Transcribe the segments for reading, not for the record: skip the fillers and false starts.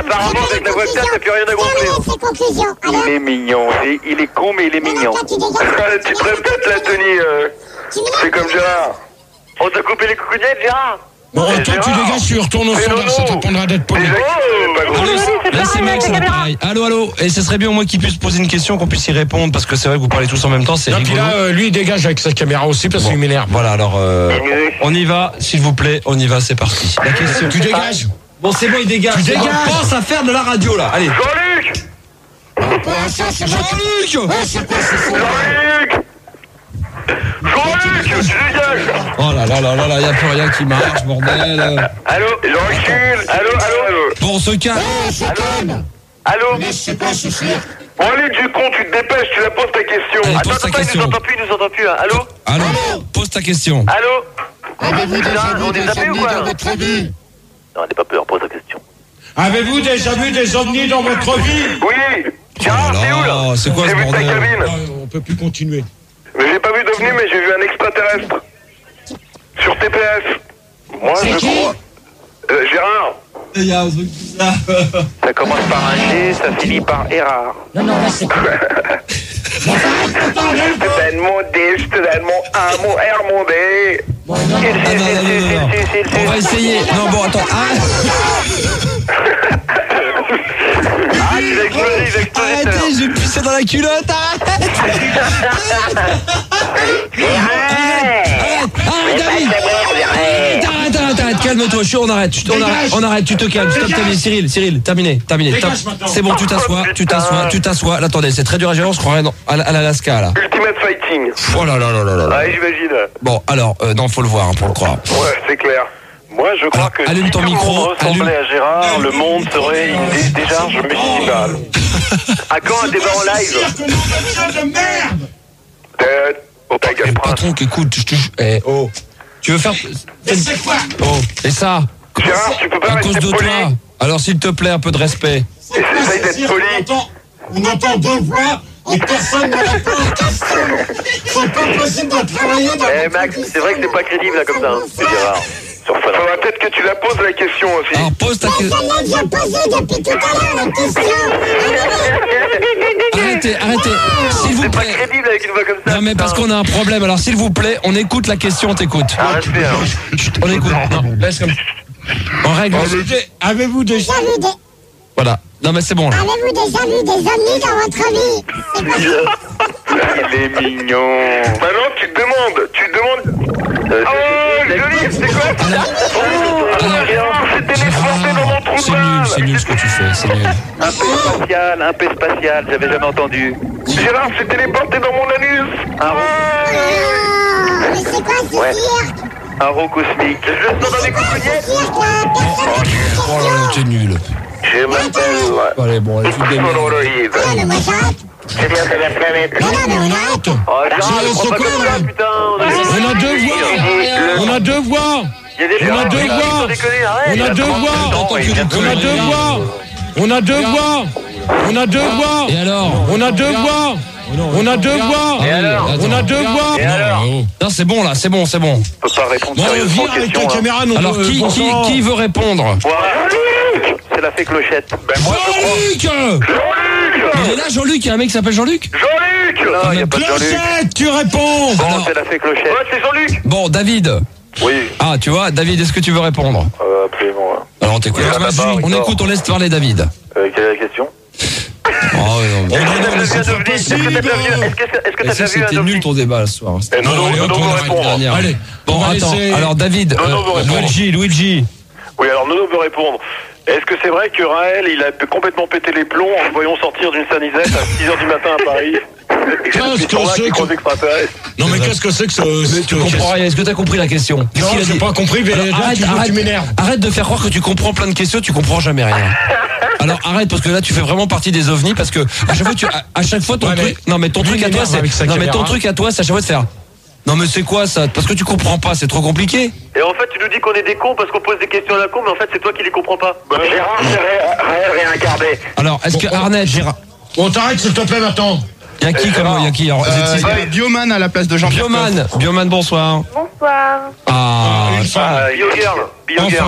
apparemment, avec la voix que t'as plus rien à gonfler. Il est mignon. Il est con, mais il est mignon. Tu te répètes la tenue. C'est comme Gérard. On t'a coupé les coucougnettes, Gérard? Bon, toi, tu dégages, tu retournes au standard, ça t'apprendra d'être poli. Là, c'est Max, c'est pareil. Allô. Et ce serait bien au moins qu'il puisse poser une question, qu'on puisse y répondre, parce que c'est vrai que vous parlez tous en même temps, c'est non, rigolo. Puis là, lui, il dégage avec sa caméra aussi, parce qu'il m'énerve. Voilà, alors, on y va, s'il vous plaît, on y va, c'est parti. La question. Tu dégages. Bon, c'est bon, il dégage. Tu dégages. On pense à faire de la radio, là. Allez. Jean-Luc! Jean-Luc, tu dégages! Oh là, y a plus rien qui marche, bordel. Allô? Je recule. Allô? Bon, on se calme. Allô? Bon, allez, du con, tu te dépêches, tu la poses ta question. Allez, pose ta Attends, question. il nous entend plus, hein. Allô? Allô, pose ta question. Allô? Avez-vous déjà vu on des est zappé ou ovnis quoi? dans votre vie? Non, n'aie pas peur, pose ta question. Avez-vous déjà vu des ovnis dans votre vie? Oui! Gérard, Oh là t'es où, là? là, c'est quoi J'ai ce vu ta bordel? cabine. On peut plus continuer. Mais j'ai pas vu d'ovni, mais j'ai vu un extraterrestre. Sur TPS. Moi, je crois... Gérard. Il y a un truc bizarre. Ça commence par un G, ça finit par Erard. Non, là c'est quoi? Je te donne mon D, je te donne mon A, mon R, mon D. Bon, non. Ah, non. On va essayer. Non, bon, attends. Ah, il a explosé. Arrêtez, je vais pisser dans la culotte. Arrête, David. Arrête, calme-toi, on arrête, tu te calmes, stop, terminé, Cyril, terminé, c'est bon, tu t'assois, là, attendez, c'est très dur à gérer, on se croirait à l'Alaska, là. Ultimate Fighting. Oh là. Ouais, j'imagine. Bon, alors, non, faut le voir, pour le croire. Ouais, c'est clair. Moi, je crois que allume si ton tout le micro, monde ressemblait à Gérard, le monde serait une décharge municipale. À quand un débat en live? Ta gueule, prince. Patron, écoute, je te jure. Oh. Tu veux faire... Mais c'est quoi? Oh, et ça? Gérard, tu peux pas À cause rester de poli. toi. Alors, s'il te plaît, un peu de respect. Essaye d'être poli. On entend deux voix et personne ne répond aux questions. C'est pas possible de travailler dans Max, c'est vrai que t'es pas crédible là comme ça, c'est Gérard. Faudra peut-être que tu la poses la question aussi. Alors, pose ta question. celle-là que j'ai posée depuis tout à l'heure, la question. Arrêtez, s'il vous C'est pas plaît. crédible avec une voix comme ça. Non, mais parce qu'on a un problème. Alors, s'il vous plaît, on écoute la question, on t'écoute. Arrêtez, hein. On écoute. Non, laisse comme... En règle. Avez-vous déjà... Voilà. Non, mais c'est bon, là. Avez-vous déjà vu des ovnis dans votre vie? C'est pas Il est mignon. Maintenant, tu te demandes. Oh, joli, c'est quoi ça? Gérard, c'est téléporté dans mon trou de balle. C'est nul ce que tu fais, c'est nul. Un P spatial, j'avais jamais entendu. Gérard, c'est téléporté dans mon anus. Mais c'est quoi ce cirque? Un rond cosmique. Je laisse dans les coucougnettes. Oh là là, t'es nul. Je m'appelle... Allez, bon, allez, fous des merdes. Sololoïde. Non, mais moi j'arrête. C'est bien de la planète. Non, mais on arrête. Oh, Gérard, C'est prends pas quoi, comme ça, là? putain. On a deux voix. On a deux voix. Il y a des On a deux voix. On a deux voix. On a deux voix. On a deux voix. Et alors? On a deux voix. On a deux voix. Et alors? On a deux voix. Et alors? Non, c'est bon, là, c'est bon. Je peux pas répondre Bon, sérieusement viens aux avec ta questions. Hein. caméra. Non, Alors, qui veut répondre? C'est la fée Clochette. Ben moi, je crois. Jean-Luc! Il est là, Jean-Luc? Il y a un mec qui s'appelle Jean-Luc? Jean-Luc! Non, il n'y a pas de Jean-Luc. Clochette, tu réponds. Bon, Alors- c'est la fée Clochette. Ouais, c'est Jean-Luc. Bon, David. Oui, Ah, tu vois, David, est-ce que tu veux répondre? absolument. Alors, on t'écoute. Oui, là-bas, On écoute, on laisse parler David. Quelle est la question? Oh, non, mais... Est-ce que c'est t'as pas déjà vu C'était un nul ovni? ton débat ce soir. Eh, Nono, allez, Nono on va arrête répondre. Dernière. Allez, Bon, on va attends. laisser- Alors, David, Nono veut répondre. Luigi. Oui, alors Nono veut répondre. Est-ce que c'est vrai que Raël, il a complètement pété les plombs en le voyant sortir d'une sanisette à 6h du matin à Paris? Et que depuis ce temps-là, qu'il croise extraterrestre. Non, mais qu'est-ce que c'est que ce... Tu comprends rien. Est-ce que t'as compris la question? Qu'est-ce Non, qu'il a j'ai dit? pas compris, mais Alors, tu m'énerves. arrête de faire croire que tu comprends plein de questions, tu comprends jamais rien. Alors arrête, parce que là tu fais vraiment partie des ovnis, parce que à chaque fois ton Ouais, truc, non mais ton lui, truc il à toi m'énerve avec sa c'est, non mais ton caméra. truc à toi c'est à chaque fois de faire. Non mais c'est quoi ça? Parce que tu comprends pas, c'est trop compliqué. Et en fait, tu nous dis qu'on est des cons parce qu'on pose des questions à la con, mais en fait, c'est toi qui les comprends pas. Gérard, c'est Raël réincarné. Alors est-ce que Arnett, Gérard, On t'arrête, s'il te plaît, maintenant. y a qui comme moi, y a qui? Alors, Bioman à la place de Bioman, bonsoir. Bonsoir. Ah, Une femme. BioGirl. BioGirl. Enfin.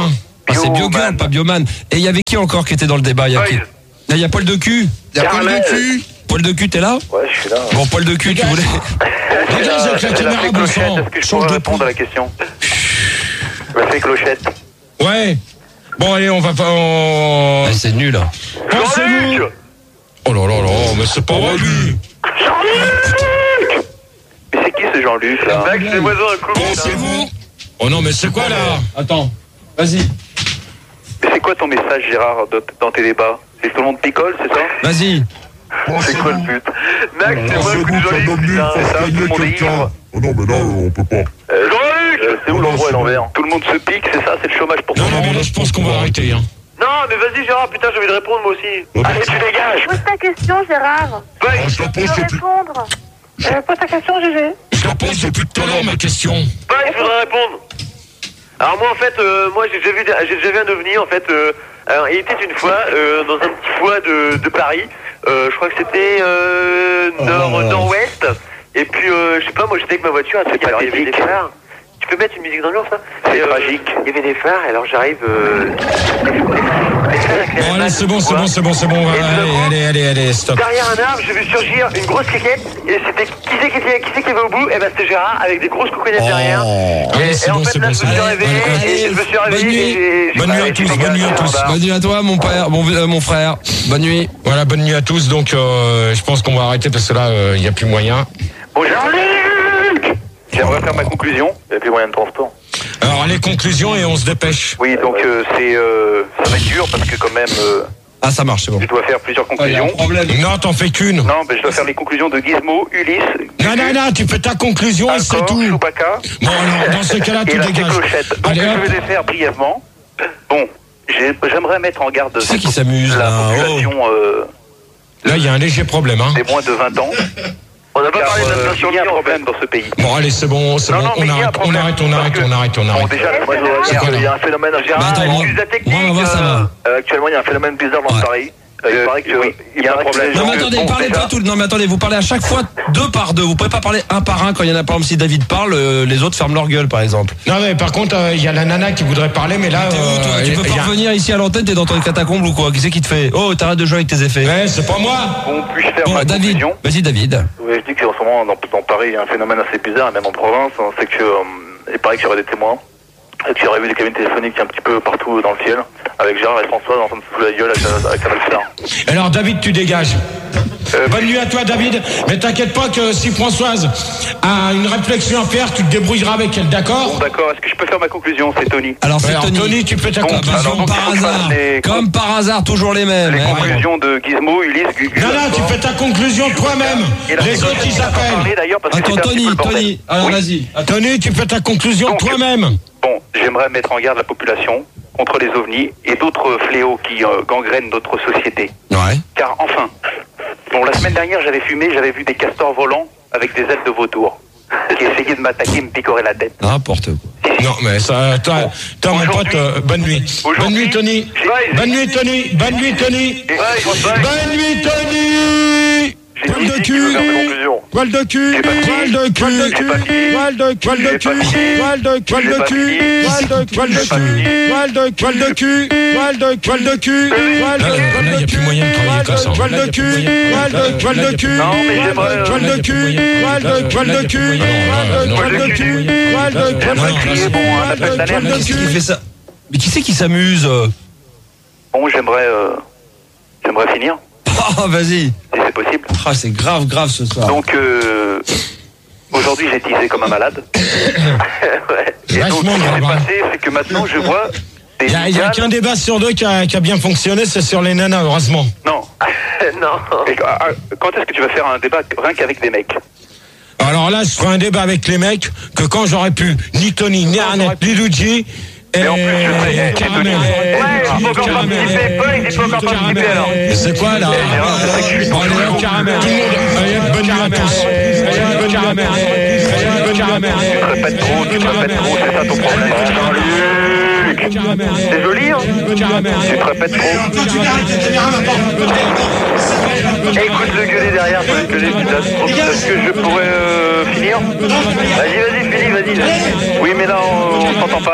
c'est Biogirl, pas Bioman. Et il y avait qui encore qui était dans le débat? Il y a Paul de cul. Il y a Paul de cul. Paul de cul, t'es là? Ouais, je suis là. Bon, Paul de cul, tu voulais. Dégage avec la caméra, bon sang. Est-ce que je peux répondre à la question? La fée clochette. Ouais. Bon, allez, on va pas. Ouais, c'est nul. Pensez-vous. Oh là là là, mais c'est pas vrai, lui. Jean-Luc! Mais c'est qui ce Jean-Luc là? Mec, c'est voisin un coup. Pensez-vous. Oh non, mais c'est quoi là? Attends, vas-y. Mais c'est quoi ton message, Gérard, dans tes débats? C'est tout le monde picole, c'est ça? Vas-y. C'est quoi le but? Mec, c'est moi le coup de Jean-Luc, putain, c'est ça, tout le monde est ivre. Oh non, mais là, on peut pas. Jean-Luc! C'est où l'endroit à l'envers? Tout le monde se pique, c'est ça? C'est le chômage pour tout Non, le non, mais monde. là, je pense qu'on va arrêter, hein. Non, mais vas-y, Gérard, putain, j'ai envie de répondre moi aussi. Allez, tu dégages! Pose ta question, Gérard. Je la Tu pose veux depuis... répondre. Pose ta question, Gégé. Je la pose depuis tout à l'heure, ma question. Je voudrais répondre. Alors moi en fait, moi j'ai déjà vu un ovni en fait. Alors, il était une fois dans un petit foie de Paris. Je crois que c'était nord-ouest. Et puis je sais pas, moi j'étais avec ma voiture, il y avait des phares. Tu peux mettre une musique d'ambiance là? C'est tragique. Il y avait des phares, alors j'arrive. Bon, allez, c'est bon. Allez, stop. Derrière un arbre, j'ai vu surgir une grosse cliquette. Et c'était qui c'est qui avait au bout? Et ben c'était Gérard avec des grosses couconettes derrière. Allez, c'est bon, c'est bon. Je me suis réveillé. Et je me suis réveillé. Bonne nuit à tous, bonne nuit à tous. Bonne nuit à toi, mon père, mon frère. Bonne nuit. Voilà, bonne nuit à tous. Donc, je pense qu'on va arrêter parce que là, il n'y a plus moyen. Bonjour Jean-Luc! J'aimerais faire ma conclusion. Il n'y a plus moyen de transport. Alors, les conclusions et on se dépêche. Oui, donc ça va être dur parce que quand même, Ah, ça marche, c'est bon. je dois faire plusieurs conclusions. Non, t'en fais qu'une. Non, mais je dois faire les conclusions de Gizmo, Ulysse. Non, tu fais ta conclusion et c'est tout. Chewbacca. Bon, alors, dans ce cas-là, Et tu la dégages. clochette. Donc Allez, je hop. vais les faire brièvement. Bon, j'aimerais mettre en garde Qui c'est qui s'amuse, la là? population Là, il y a un léger problème, hein. des moins de 20 ans. On n'a pas parlé de l'inflation, il y a un problème dans ce pays. Bon, allez, c'est bon, Non, non, mais il y a un on problème. arrête. Bon, déjà, moi, je dois C'est dire quoi, là? qu'il y a un phénomène. Gérard, Bah, attends, excuse la moi, technique. on va voir, ça va. Actuellement, il y a un phénomène bizarre dans Ouais. Paris. Il paraît qu'il y a un problème. Non, mais attendez, parlez pas tout. Non, mais attendez, vous parlez à chaque fois deux par deux. Vous pouvez pas parler un par un quand il y en a. Par exemple, si David parle, les autres ferment leur gueule, par exemple. Non, mais par contre, il y a la nana qui voudrait parler, mais là. T'es où, toi? Tu peux pas revenir ici à l'antenne, t'es dans ton catacombe ou quoi? Qui c'est qui te fait? Oh, t'arrêtes de jouer avec tes effets. Ouais, c'est pas moi. Bon, puis-je faire Bon, ma David. conclusion? Vas-y, David. Oui, je dis qu'en ce moment, dans Paris, il y a un phénomène assez bizarre, et même en province, hein, c'est que, il paraît qu'il y aurait des témoins, et qu'il y aurait eu des cabines téléphoniques un petit peu partout dans le ciel, avec Gérard et François en train de se foutre la gueule avec Canal Star. Alors, David, tu dégages. Bonne nuit à toi, David. Mais t'inquiète pas que si Françoise a une réflexion à faire, tu te débrouilleras avec elle, d'accord? Bon, d'accord, est-ce que je peux faire ma conclusion? C'est Tony. Alors, c'est Alors, Tony. tu fais ta Bon, conclusion. alors, donc, Par il faut que je hasard. fasse les- Comme par hasard, toujours les mêmes. Les hein. conclusions de Gizmo, Ulysse, Gugu. Non, tu fais ta conclusion toi-même. Et la Les autres, ils s'appellent. d'ailleurs parce que Attends, c'était un petit peu Tony. le bordel. Alors, Oui. vas-y. Tony, tu fais ta conclusion Donc, toi-même. Bon, j'aimerais mettre en garde la population contre les ovnis et d'autres fléaux qui gangrènent notre société. Ouais. Car enfin, bon, la semaine dernière, j'avais vu des castors volants avec des ailes de vautour qui essayaient de m'attaquer et me picorer la tête. N'importe quoi. Non, mais ça, toi, mon pote, Aujourd'hui- bonne nuit. Bonne nuit, Tony. Bonne nuit, Tony. Bonne nuit, Tony. Bonne nuit, Tony. Poil de cul. Poil de cul. Poil de cul. Poil de cul. Poil de cul. Poil de cul. Poil de cul. Poil de cul. Poil de cul. Poil de cul. Poil de cul. Poil de cul. Poil de cul. Là, il n'y a plus moyen de travailler comme ça. Poil de cul. Poil de cul. Poil de cul. Non, mais j'aimerais... Poil de cul. Poil de cul. Poil de cul. Poil de cul. Poil de cul. J'aimerais crier, bon, un appel d'alerte. Mais qui fait ça? Mais qui c'est qui s'amuse? Bon, j'aimerais finir, Ah, vas-y. si c'est possible. Ah, c'est grave ce soir. Donc, aujourd'hui, j'ai teasé comme un malade. Ouais. Et donc, ce qui s'est passé, c'est que maintenant, je vois des Il n'y a qu'un débat sur deux qui a bien fonctionné, c'est sur les nanas, heureusement. Non. Non. Et, quand est-ce que tu vas faire un débat rien qu'avec des mecs? Alors là, je ferai un débat avec les mecs que quand j'aurais pu, ni Tony, ni Arnett, ni Luigi, Et en plus, je sais, Caramel. Ouais, il faut encore participer. Paul, il faut encore participer alors. C'est quoi là? Bon, allez, hop, Caramel. Tout le monde, allez, hop, bonne nuit à tous. Allez, hop, Caramel. Allez, hop, Caramel. Tu te répètes trop, c'est ça ton problème. Jean-Luc, c'est joli, hein? Tu te répètes trop. Écoute le gueuler derrière, pour le gueuler, putain. Est-ce que je pourrais finir? Vas-y, finis, vas-y. Oui, mais là, on s'entend pas, là.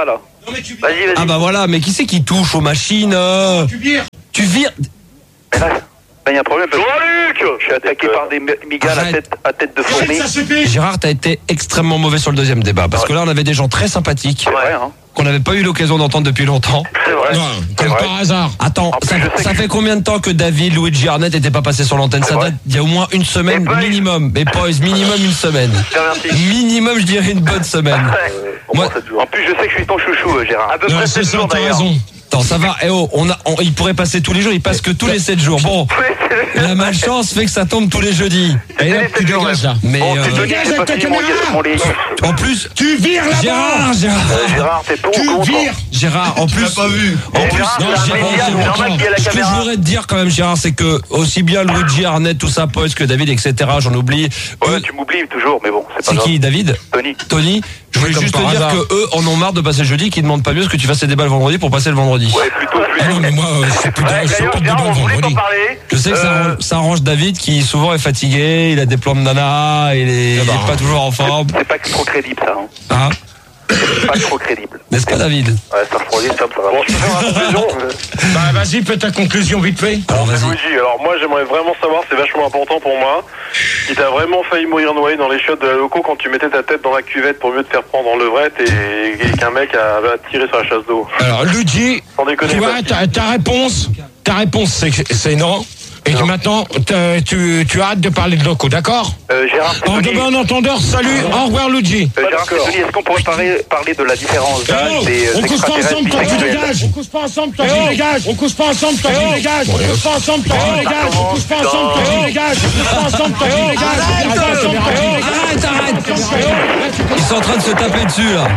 Vas-y. Ah bah voilà, mais qui c'est qui touche aux machines Tu vires. Il y a un problème. Jean-Luc, je suis attaqué par des migales à tête de fourmi. Gérard, t'as été extrêmement mauvais sur le deuxième débat. Parce que là, on avait des gens très sympathiques. C'est vrai, hein. Qu'on n'avait pas eu l'occasion d'entendre depuis longtemps. C'est vrai. Non, comme par hasard. Attends, ça fait combien de temps que David, Luigi, Arnett n'étaient pas passés sur l'antenne? Ça date il y a au moins une semaine minimum. Mais Poise, minimum une semaine. Minimum, je dirais une bonne semaine. Moi, en plus, je sais que je suis ton chouchou, Gérard. À peu près 7 jours d'ailleurs. Attends, ça va. Eh oh, il pourrait passer tous les jours, il passe que tous les 7 jours. Bon, la malchance fait que ça tombe tous les jeudis. Et là, tu dégages là. Mais dégage avec ta caméra. en plus, tu vires là-bas. Gérard, t'es pour ou contre? Gérard, en plus, pas vu. En plus, ce que je voudrais te dire quand même, Gérard, c'est que aussi bien Luigi, Arnett, tout ça, Poise que David, etc. J'en oublie. Ouais, tu m'oublies toujours, mais bon, c'est pas grave. C'est qui, David? Tony. Je voulais juste te dire que eux en ont marre de passer le jeudi, qu'ils demandent pas mieux ce que tu fasses les débats le vendredi pour passer le vendredi. Ouais, plutôt. Ah non, mais moi, c'est plus D'ailleurs, Gérard, on voulait t'en parler. Je sais que ça arrange David qui souvent est fatigué, il a des plans de nana, il est pas toujours en forme. C'est pas trop crédible ça. Hein? C'est pas trop crédible. N'est-ce pas, David? Ouais, ça refroidit, ça va. Bon, je peux faire une conclusion. Bah, vas-y, fais ta conclusion vite fait. Alors, vas-y. Luigi, alors moi j'aimerais vraiment savoir, c'est vachement important pour moi, si t'as vraiment failli mourir noyé dans les chiottes de la loco quand tu mettais ta tête dans la cuvette pour mieux te faire prendre en levrette et qu'un mec avait tiré sur la chasse d'eau. Alors, Luigi, Sans déconner. tu vois, ta réponse, c'est non. Et que maintenant, tu arrêtes de parler de locaux, d'accord? Gérard, c'est En Tony. bon entendeur, salut, au revoir Luigi. Gérard, c'est Tony, est-ce qu'on pourrait parler de la différence d'âge des On couche pas ensemble, toi tu dégages. On couche pas ensemble, toi tu dégages. On couche pas ensemble, toi tu dégages. On couche pas ensemble, toi tu dégages. On couche pas ensemble, toi tu dégages. On couche pas ensemble, toi tu dégages. Arrête. Ils sont en train de se taper dessus là.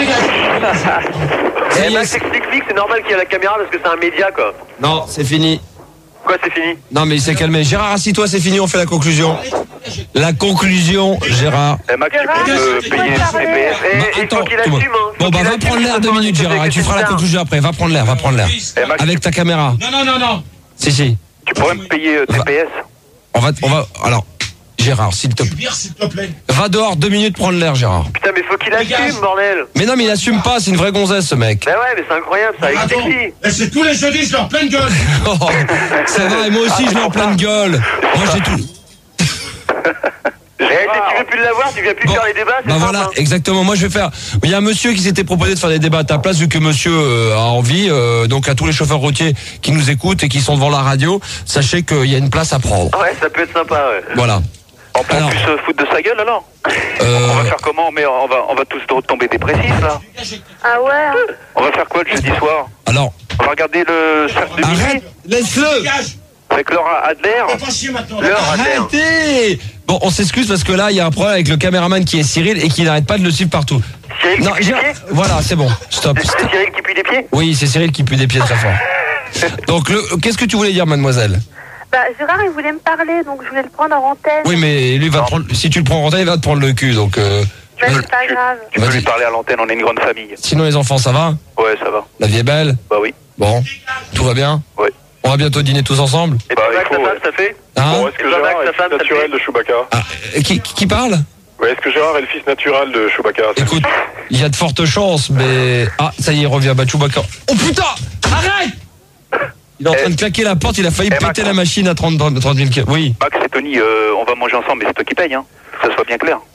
Eh Max, explique-lui que c'est normal qu'il y ait la caméra parce que c'est un média quoi. Non, c'est fini. Quoi, c'est fini? Non, mais il s'est calmé. Gérard, assis-toi, c'est fini, on fait la conclusion. La conclusion, Gérard. Eh Max, tu peux me payer le CPS. Et faut qu'il assume, hein. Bon, bah, va prendre l'air 2 minutes, Gérard, et tu feras la conclusion après. Va prendre l'air. Avec ta caméra. Non. Si. Tu pourrais me payer TPS? On va, alors, Gérard, s'il te plaît. Va dehors 2 minutes prendre l'air, Gérard. Putain, mais faut qu'il assume, bordel. Mais non, mais il assume pas, c'est une vraie gonzesse, ce mec. Bah ouais, mais c'est incroyable, ça explique. Et c'est tous les jeudis, je leur pleine gueule. Oh, ça va, et moi aussi, je l'ai en pleine gueule. Moi, j'ai tout. Tu veux plus l'avoir, tu viens plus faire les débats, c'est Bah ça, voilà, hein. exactement. Moi, je vais faire. Il y a un monsieur qui s'était proposé de faire des débats à ta place, vu que monsieur a envie. Donc, à tous les chauffeurs routiers qui nous écoutent et qui sont devant la radio, sachez qu'il y a une place à prendre. Ouais, ça peut être sympa, ouais. Voilà. On peut Alors, plus se foutre de sa gueule alors. On va faire comment? Mais on va tous tomber dépressifs là. Ah ouais. On va faire quoi le jeudi soir? Alors, On va regarder le cercle de arrête, minuit laisse-le. avec Laura Adler. Laura Adler. Arrêtez. Bon, on s'excuse parce que là, il y a un problème avec le caméraman qui est Cyril et qui n'arrête pas de le suivre partout. Cyril qui pue des Gérard, pieds? voilà, c'est bon. Stop. C'est Cyril qui pue des pieds? Oui, c'est Cyril qui pue des pieds très fort. Donc, qu'est-ce que tu voulais dire, mademoiselle? Bah, Gérard, il voulait me parler, donc je voulais le prendre en antenne. Oui, mais lui va te prendre. Si tu le prends en antenne, il va te prendre le cul. Donc, Mais c'est pas grave. Tu peux Vas-y. lui parler à l'antenne, on est une grande famille. sinon les enfants, ça va? Ouais, ça va. La vie est belle? Bah oui. Bon, tout va bien? Ouais. On va bientôt dîner tous ensemble? Et Bah, toi, il Max, faut, ta femme, ouais. ça fait? Hein? Bon, est-ce que Jean-Max, Gérard est ta le femme, fils ça naturel fait de Chewbacca? Qui parle? Ouais, est-ce que Gérard est le fils naturel de Chewbacca? Écoute, il y a de fortes chances, mais... Ah, ça y est, il revient, bah Chewbacca. Oh putain! Arrête! Il est en train de claquer la porte, il a failli péter Max. la machine à 30 000 km. Oui. Max et Tony, on va manger ensemble, mais c'est toi qui paye, hein. Que ça soit bien clair.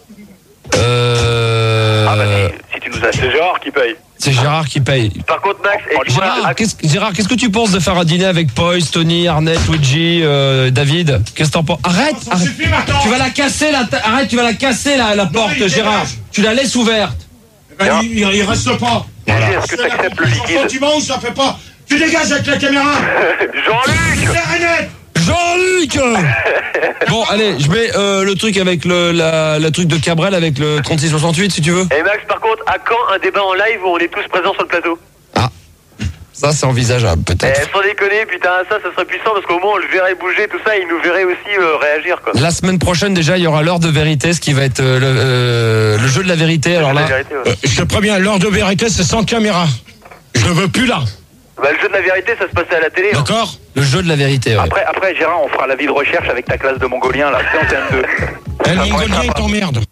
Ah bah si tu nous as... C'est Gérard qui paye. C'est Gérard qui paye. Par contre, Max, Gérard, qu'est-ce que tu penses de faire un dîner avec Poise, Tony, Arnett, Luigi, David? Qu'est-ce que t'en penses? Arrête! Tu vas la casser, arrête, tu vas la casser, la porte, Gérard. Tu la laisses ouverte. Il reste pas. Est-ce que tu acceptes le liquide? Sentiment ou ça fait pas? Tu dégages avec la caméra. Jean-Luc! Jean-Luc! Bon, allez, je mets le truc avec le truc de Cabrel avec le 3668 si tu veux. Et Max, par contre, à quand un débat en live où on est tous présents sur le plateau? Ah, ça c'est envisageable peut-être. Sans déconner, putain, ça serait puissant parce qu'au moins on le verrait bouger, tout ça, et il nous verrait aussi réagir, quoi. La semaine prochaine déjà, il y aura l'heure de vérité, ce qui va être le jeu de la vérité. Alors là, La vérité, ouais. Je te préviens, l'heure de vérité, c'est sans caméra. Je ne veux plus là. Bah, le jeu de la vérité, ça se passait à la télé. Hein. D'accord? le jeu de la vérité. Ouais. Après, Gérard, on fera la vie de recherche avec ta classe de mongolien, là, c'est en TM2. Le mongolien, il t'emmerde.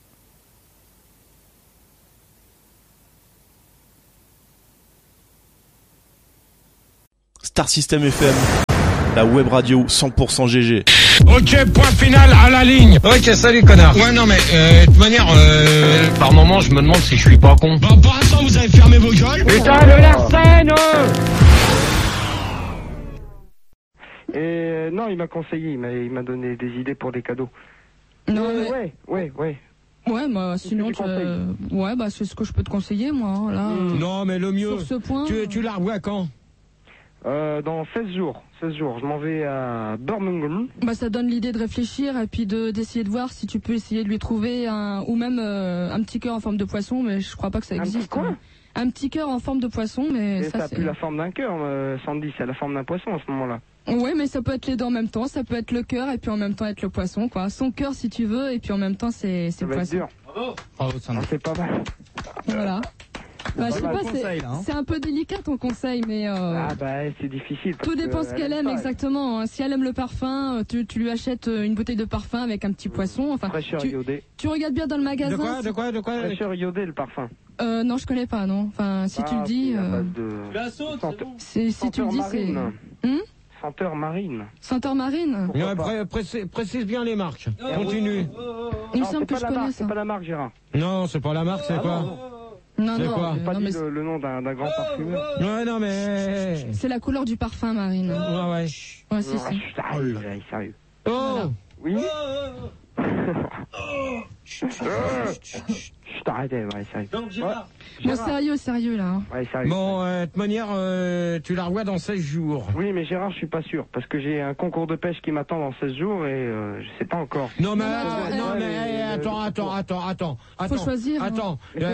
Star System FM, la web radio 100% GG. Ok, point final à la ligne. Ok, salut connard. Ouais, non, mais de toute manière, par moment, je me demande si je suis pas con. Bon, pour l'instant, vous avez fermé vos gueules. Putain de Larsen. Et non, il m'a conseillé, il m'a donné des idées pour des cadeaux. Non, ouais. Ouais, bah sinon, ouais, bah c'est ce que je peux te conseiller, moi. Hein, là. Non, mais le mieux. Sur ce point. Tu la revois quand? Dans 16 jours. 16 jours. Je m'en vais à Birmingham. Bah ça donne l'idée de réfléchir et puis d'essayer de voir si tu peux essayer de lui trouver ou même un petit cœur en forme de poisson, mais je crois pas que ça existe. Un petit cœur en forme de poisson, mais ça a plus la forme d'un cœur, Sandy, c'est la forme d'un poisson à ce moment-là. Ouais, mais ça peut être les deux en même temps, ça peut être le cœur et puis en même temps être le poisson, quoi. Son cœur si tu veux et puis en même temps c'est le poisson. Dur. Bravo, c'est pas mal. Voilà. Bah, je sais pas, c'est un peu délicat ton conseil, mais c'est difficile. Tout dépend ce qu'elle aime exactement. Hein. Si elle aime le parfum, tu lui achètes une bouteille de parfum avec un petit poisson. Enfin, fraîcheur iodée. Tu regardes bien dans le magasin. De quoi Fraîcheur iodée, le parfum. Non, je connais pas, non. Enfin, si tu le dis. Si tu le dis, c'est. Senteur marine. Senteur marine. Précise bien les marques. Continue. Il me semble que je connais ça. C'est pas la marque, Gérard. Non, c'est pas la marque, c'est quoi? Non, pas dit le nom d'un grand parfumeur. Ouais, non, mais... C'est la couleur du parfum, Marine. Ouais. Ouais, si. Sérieux. Oh voilà. Oui. Je t'arrêtais, sérieux. Donc, Gérard. Bon, sérieux, là. Hein. Ouais, sérieux. Bon, de toute manière, tu la revois dans 16 jours. Oui, mais Gérard, je suis pas sûr. Parce que j'ai un concours de pêche qui m'attend dans 16 jours et je sais pas encore. Non, mais attends. Faut choisir. Attends.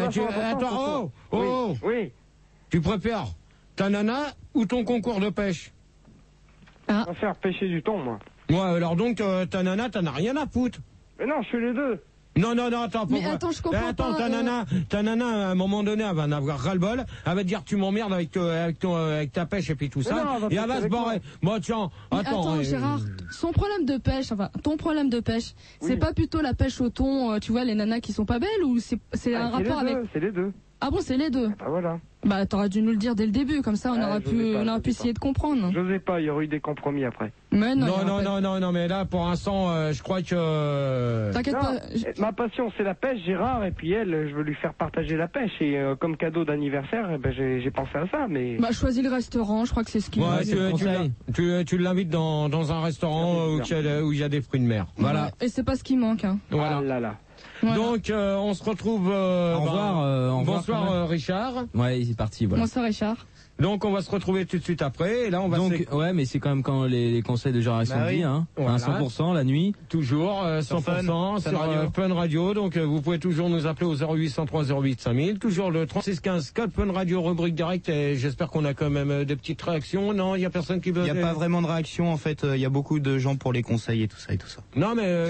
Oui. Tu préfères ta nana ou ton concours de pêche? Je vais faire pêcher du thon, moi. Ouais, alors donc, ta nana, t'en as rien à foutre. Mais non, je fais les deux. Non, attends, mais attends, je comprends attends, pas. Ta nana, à un moment donné, elle va en avoir ras-le-bol. Elle va te dire, tu m'emmerdes avec ta pêche et puis tout ça. Non, et elle va se barrer. Bon, tiens, attends, Gérard, ton problème de pêche, c'est pas plutôt la pêche au thon, tu vois, les nanas qui sont pas belles, ou c'est un rapport avec... C'est les deux. Ah bon, c'est les deux. Bah voilà. Bah t'aurais dû nous le dire dès le début, comme ça on aurait pu essayer de comprendre. Je sais pas, il y aurait eu des compromis après. Mais non, mais là pour l'instant, je crois que... T'inquiète pas. Ma passion c'est la pêche, Gérard, et puis elle, je veux lui faire partager la pêche, et comme cadeau d'anniversaire, j'ai pensé à ça, mais... Bah choisis le restaurant, je crois que c'est ce qu'il veut. Tu l'invites dans un restaurant où il y a des fruits de mer. Voilà. Et c'est pas ce qui manque, hein. Voilà. Ah là. Voilà. Donc on se retrouve. Au revoir. Bonsoir Richard. Ouais, c'est parti. Voilà. Bonsoir Richard. Donc on va se retrouver tout de suite après. Et là on va. Donc ouais, mais c'est quand même quand les conseils de Gérard Sandy, hein. Voilà. 100% la nuit. Toujours 100% sur Fun Radio. Donc vous pouvez toujours nous appeler au 0803 08 5000. Toujours le 3615 code Fun Radio rubrique direct. Et j'espère qu'on a quand même des petites réactions. Non, il y a personne qui veut. Il y a pas vraiment de réaction en fait. Il y a beaucoup de gens pour les conseils et tout ça. Non mais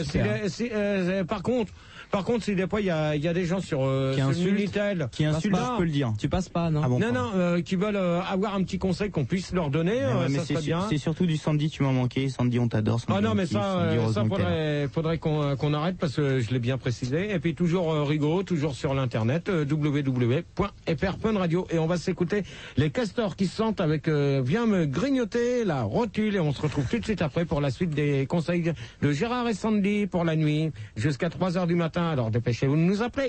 par contre, si des fois il y a des gens sur Minitel qui insultent, je peux le dire. Tu passes pas, non? Ah bon, non, qui veulent avoir un petit conseil qu'on puisse leur donner, mais ça serait bien. C'est surtout du Sandy, tu m'as manqué. Sandy, on t'adore. Non, mais ça faudrait qu'on arrête parce que je l'ai bien précisé. Et puis toujours rigolo, toujours sur l'internet, www.frpunradio. Et on va s'écouter les castors qui se sentent avec Viens me grignoter la rotule. Et on se retrouve tout de suite après pour la suite des conseils de Gérard et Sandy pour la nuit jusqu'à 3h du matin. Alors dépêchez-vous de nous appeler.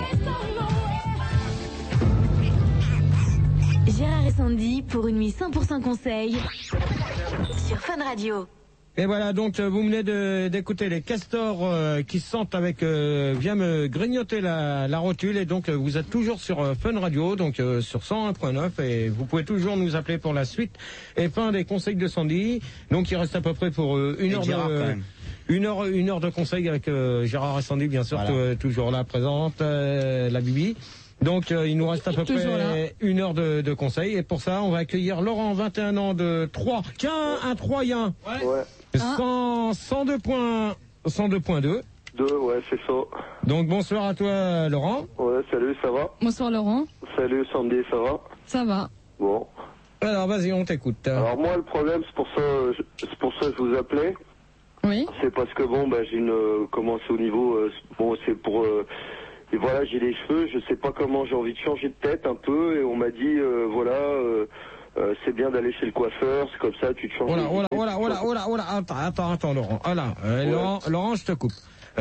Gérard et Sandy pour une nuit 100% conseil sur Fun Radio. Et voilà, donc vous venez d'écouter les castors qui se sentent avec Viens me grignoter la rotule. Et donc vous êtes toujours sur Fun Radio, donc sur 101.9. Et vous pouvez toujours nous appeler pour la suite et fin des conseils de Sandy. Donc il reste à peu près pour une heure de conseil avec Gérard et Sandy, bien sûr, voilà. Toujours là présente, la Bibi. Donc il nous reste à peu près une heure de conseil. Et pour ça, on va accueillir Laurent, 21 ans, de Troyes. Tiens, un Troyen. Ouais. 102.2. 2, ouais, c'est ça. Donc bonsoir à toi, Laurent. Ouais, salut, ça va? Bonsoir, Laurent. Salut, Sandy, ça va? Ça va. Bon. Alors vas-y, on t'écoute. Alors moi, le problème, c'est pour ça que je vous appelais. Oui. C'est parce que bon, j'ai commencé au niveau, c'est pour, et voilà, j'ai les cheveux, je sais pas comment, j'ai envie de changer de tête un peu, et on m'a dit, c'est bien d'aller chez le coiffeur, c'est comme ça, tu te changes. Attends, Laurent. Voilà, Laurent, je te coupe.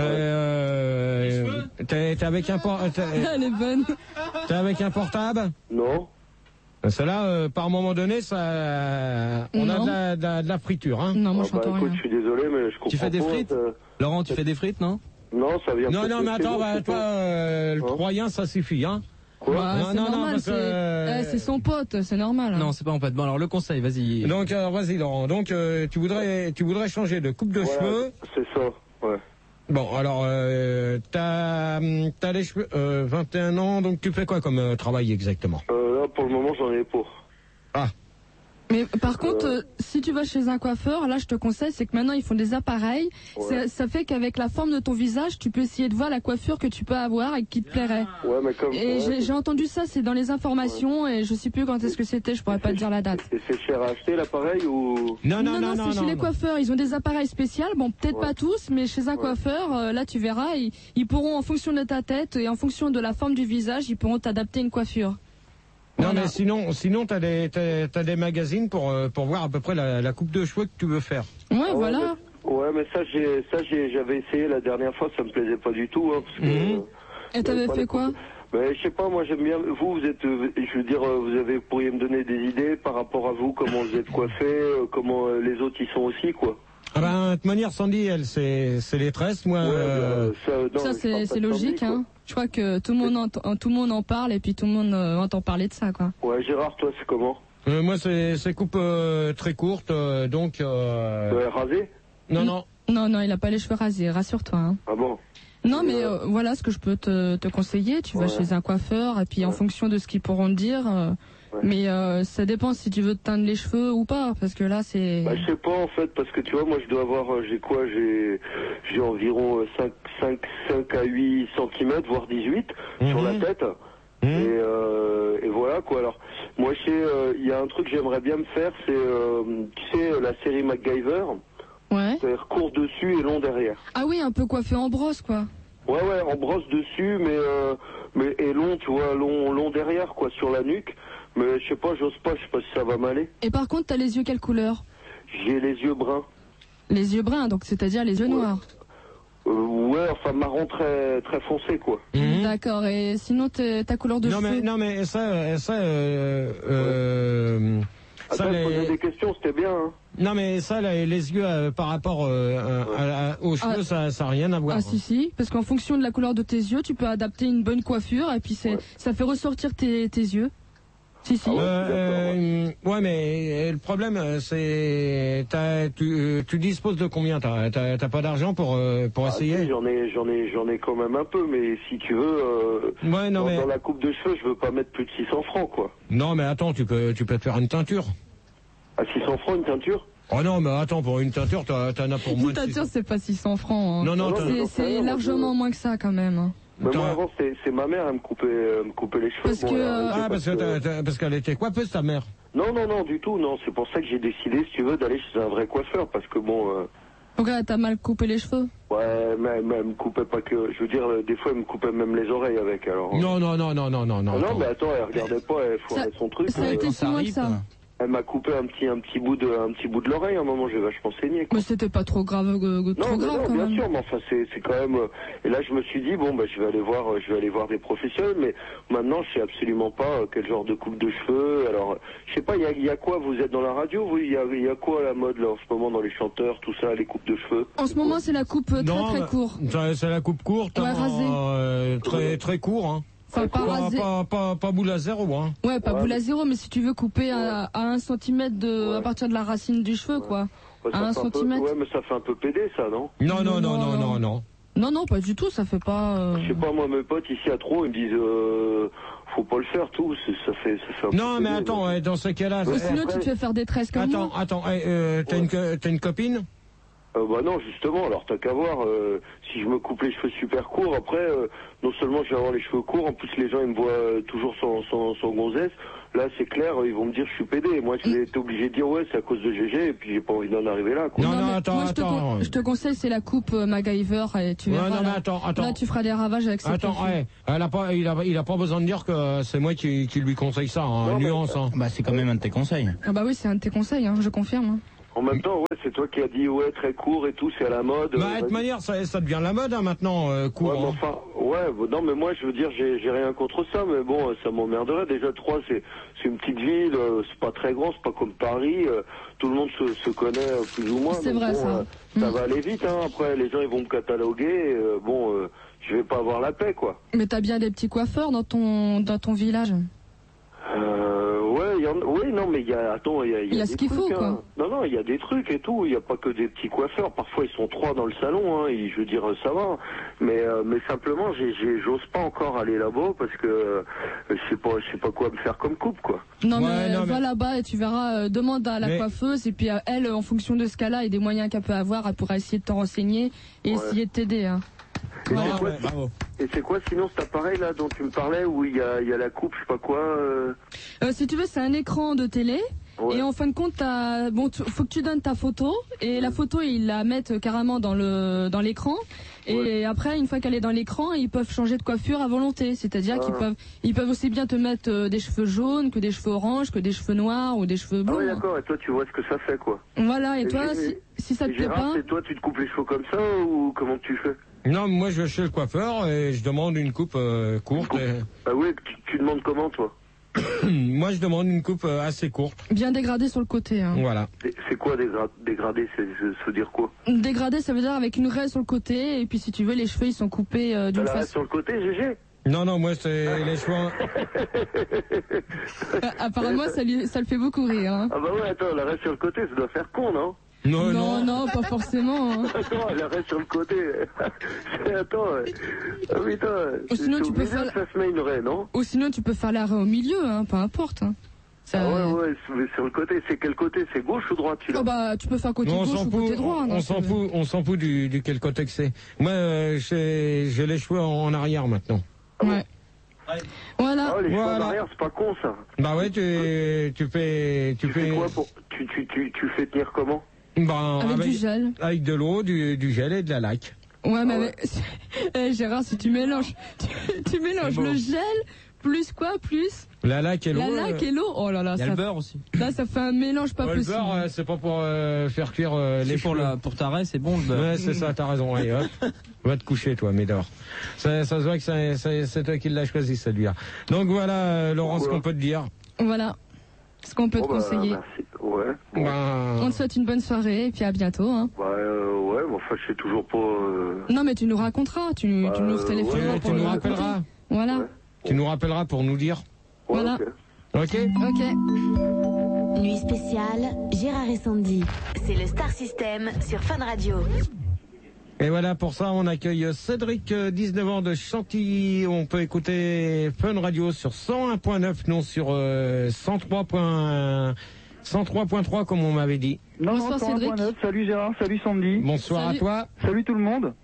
T'es avec un Elle est bonne. T'es avec un portable? Non. Cela, par moment donné, ça, on a de la friture, hein. Non, moi, j'entends rien. Je suis désolé, mais je comprends pas. Tu fais des frites? Laurent, tu fais des frites, non? Non, ça vient Non, mais attends, toi, le Troyen, ça suffit, hein. Quoi? C'est normal, c'est son pote, c'est normal. Non, c'est pas mon pote. Bon, alors, le conseil, vas-y. Donc, vas-y, Laurent. Donc, tu voudrais changer de coupe de cheveux? C'est ça, ouais. Bon, alors, t'as les cheveux, 21 ans, donc tu fais quoi comme travail exactement? Là, pour le moment, j'en ai pas. Ah. Mais par contre, si tu vas chez un coiffeur, là je te conseille, c'est que maintenant ils font des appareils. Ouais. Ça fait qu'avec la forme de ton visage, tu peux essayer de voir la coiffure que tu peux avoir et qui te plairait. Ouais, mais comme. Et j'ai entendu ça, c'est dans les informations et je sais plus quand est-ce que c'était, je pourrais pas te dire la date. Et c'est cher à acheter l'appareil ou? Non, c'est chez les coiffeurs. Ils ont des appareils spéciaux. Bon, peut-être pas tous, mais chez un coiffeur, là tu verras, ils pourront en fonction de ta tête et en fonction de la forme du visage, ils pourront t'adapter une coiffure. Non, mais sinon t'as des magazines pour voir à peu près la coupe de cheveux que tu veux faire. Ouais, voilà. Mais j'avais essayé la dernière fois, ça me plaisait pas du tout, hein, parce que. Et t'avais fait quoi? Mais je sais pas, moi j'aime bien. Vous êtes, je veux dire, pourriez me donner des idées par rapport à vous, comment vous êtes coiffé, comment les autres y sont aussi, quoi. Ah ben, de toute manière, Sandy, elle, c'est les tresses, moi. Ça c'est logique, Sandy, hein. Je crois que tout le monde en parle et puis tout le monde entend parler de ça, quoi. Ouais, Gérard, toi, c'est comment? Moi, c'est coupe très courte, donc. Rasé? Non. Non, il a pas les cheveux rasés, rassure-toi. Hein. Ah bon? Non, mais voilà ce que je peux te conseiller. Tu vas chez un coiffeur et puis en fonction de ce qu'ils pourront te dire. Mais ça dépend si tu veux te teindre les cheveux ou pas, parce que là c'est. Je sais pas en fait, parce que tu vois, moi je dois avoir, j'ai environ 5 à 8 cm, voire 18 sur la tête. Et voilà quoi. Alors moi il y a un truc que j'aimerais bien me faire, c'est tu sais la série MacGyver. Ouais. C'est-à-dire court dessus et long derrière. Ah oui, un peu coiffé en brosse quoi. Ouais, en brosse dessus, mais et long, tu vois, long derrière quoi, sur la nuque. Mais je sais pas, je sais pas si ça va m'aller. Et par contre, t'as les yeux quelle couleur? J'ai les yeux bruns. Les yeux bruns, donc c'est-à-dire les yeux noirs. Ouais, enfin marron très très foncé quoi. D'accord. Et sinon ta couleur de cheveux? Non mais ça poser des questions, c'était bien. Hein. Non mais ça, les yeux par rapport aux cheveux, ça n'a rien à voir. Ah si, parce qu'en fonction de la couleur de tes yeux, tu peux adapter une bonne coiffure et puis ça fait ressortir tes yeux. Si. Ouais, mais le problème, c'est tu disposes de combien? T'as pas d'argent pour essayer? Si, j'en ai quand même un peu, mais si tu veux, dans la coupe de cheveux, je veux pas mettre plus de 600 francs, quoi. Non, mais attends, tu peux te faire une teinture. À 600 francs, une teinture? Oh non, mais attends, pour une teinture, t'en as pour moins de 600. Une teinture, c'est pas 600 francs. Hein. Non, c'est largement moins que ça, quand même. Mais moi avant c'est ma mère, elle me coupait les cheveux. Parce qu'elle était coiffeuse ta mère. Non du tout, non, c'est pour ça que j'ai décidé, si tu veux, d'aller chez un vrai coiffeur, parce que bon. Pourquoi t'as mal coupé les cheveux? Ouais, mais elle me coupait pas que, je veux dire, des fois elle me coupait même les oreilles avec, alors. Non. Non, mais attends, elle regardait pas, elle fournait son truc. Ça a été si loin que ça. Elle m'a coupé un petit bout de l'oreille à un moment, j'ai vachement saigné. Mais c'était pas trop grave, non, quand bien même. sûr, mais enfin c'est quand même. Et là je me suis dit bon je vais aller voir des professionnels, mais maintenant je sais absolument pas quel genre de coupe de cheveux. Alors je sais pas, il y a quoi? Vous êtes dans la radio, vous? Il y a quoi à la mode là en ce moment dans les chanteurs, tout ça, les coupes de cheveux? En ce moment c'est la coupe très court. C'est la coupe courte, rasée. très court, hein. Enfin, pas boule à zéro, hein. Ouais, pas boule à zéro, mais si tu veux couper à 1 cm à partir de la racine du cheveu, quoi. À 1 cm. Ouais, mais ça fait un peu pédé, ça, non? Non, pas du tout, ça fait pas. Je sais pas, moi, mes potes ici à Trot, ils me disent, faut pas le faire, tout, ça fait un peu non, mais pédé, attends, dans ce cas-là. Sinon, tu te fais faire des tresses comme moi. Attends, t'as une copine? Non, justement, alors t'as qu'à voir, si je me coupe les cheveux super courts, après, non seulement je vais avoir les cheveux courts, en plus les gens ils me voient toujours sans gonzesse, là c'est clair, ils vont me dire je suis pédé. Moi j'ai été obligé de dire ouais c'est à cause de GG et puis j'ai pas envie d'en arriver là. Quoi. Non, attends, moi, attends. Je te conseille, c'est la coupe MacGyver et tu verras. Non, mais attends. Là, tu feras des ravages avec ça. Attends, ouais. Il a pas besoin de dire que c'est moi qui lui conseille ça, hein. Nuance, hein. Bah, c'est quand même un de tes conseils. Ah bah oui, c'est un de tes conseils, hein, je confirme. Hein. En même temps, ouais, c'est toi qui as dit ouais très court et tout, c'est à la mode. Bah, de toute manière, ça devient la mode, hein, maintenant, court. Ouais, mais enfin, non, mais moi, je veux dire, j'ai rien contre ça, mais bon, ça m'emmerderait. Déjà, Troyes, c'est une petite ville, c'est pas très grand, c'est pas comme Paris, tout le monde se connaît plus ou moins. C'est vrai, bon, ça. Ça va aller vite, hein. Après, les gens, ils vont me cataloguer, je vais pas avoir la paix, quoi. Mais t'as bien des petits coiffeurs dans ton village. Oui, non, mais il y a ce qu'il faut, quoi. Non, il y a des trucs et tout. Il n'y a pas que des petits coiffeurs. Parfois, ils sont 3 dans le salon. Hein, je veux dire, ça va. Mais simplement, j'ose pas encore aller là-bas parce que je sais pas quoi me faire comme coupe, quoi. Non, mais va là-bas et tu verras. Demande à la coiffeuse et puis elle, en fonction de ce cas-là et des moyens qu'elle peut avoir, elle pourra essayer de t'en renseigner et essayer de t'aider. Hein. Et c'est quoi sinon cet appareil là dont tu me parlais où il y a la coupe, je sais pas quoi Si tu veux, c'est un écran de télé. Ouais. Et en fin de compte, faut que tu donnes ta photo et la photo ils la mettent carrément dans l'écran. Et après, une fois qu'elle est dans l'écran, ils peuvent changer de coiffure à volonté. C'est-à-dire qu'ils peuvent aussi bien te mettre des cheveux jaunes que des cheveux oranges, que des cheveux noirs ou des cheveux blonds. Ah oui, d'accord. Et toi, tu vois ce que ça fait, quoi. Voilà. Et toi, si ça te plaît pas. Et toi, tu te coupes les cheveux comme ça ou comment tu fais? Non, moi je vais chez le coiffeur et je demande une coupe courte. Ah oui, tu demandes comment, toi? Moi je demande une coupe assez courte. Bien dégradée sur le côté. Hein. Voilà. C'est quoi dégradé? Ça veut dire quoi? Dégradé, ça veut dire avec une raie sur le côté et puis si tu veux, les cheveux ils sont coupés d'une façon. Sur le côté, GG? Non, moi c'est les cheveux. Apparemment, ça le fait beaucoup rire. Hein. Ah bah ouais, attends, la raie sur le côté, ça doit faire con, non? Non, pas forcément. Hein. Attends, elle reste sur le côté. Attends, ah oui, ou sinon tu peux faire. Ça se met une raie, non? Ou sinon tu peux faire la raie au milieu, hein, peu importe. Hein. Ouais, sur le côté, c'est quel côté? C'est gauche ou droite, tu peux faire côté gauche ou côté droit. On s'en fout du quel côté que c'est. Moi, j'ai les cheveux en arrière maintenant. Ouais. Voilà. Ah, les cheveux en arrière, c'est pas con ça. Bah ouais, tu fais quoi pour tu fais tenir comment? Avec du gel. Avec de l'eau, du gel et de la laque. Ouais, mais Gérard, si tu mélanges, tu mélanges le gel plus quoi? Plus la laque et l'eau. La laque et l'eau. Oh là là. Il y a le beurre aussi. Là, ça fait un mélange pas possible. Le beurre, c'est pas pour faire cuire les cheveux. Pour ta raie, c'est bon le beurre. Ouais, c'est ça, t'as raison. Allez, hop. Va te coucher, toi, Médor. Ça se voit que c'est toi qui l'as choisi, celui-là. Donc voilà, Laurence, ce qu'on peut te dire. Voilà. Ce qu'on peut te conseiller. Merci. Ouais. On te souhaite une bonne soirée et puis à bientôt. Hein. Ouais, mais enfin, je sais toujours pas. Non, mais tu nous raconteras. Tu nous téléphoneras pour nous rappelleras. Voilà. Ouais. Tu nous rappelleras pour nous dire. Voilà. Ok. Nuit spéciale, Gérard et Sandy. C'est le Star System sur Fun Radio. Et voilà, pour ça, on accueille Cédric, 19 ans de Chantilly. On peut écouter Fun Radio sur 101.9, non sur 103.3 comme on m'avait dit. Bonsoir Cédric. Salut Gérard, salut Sandy. Bonsoir à toi. Salut tout le monde.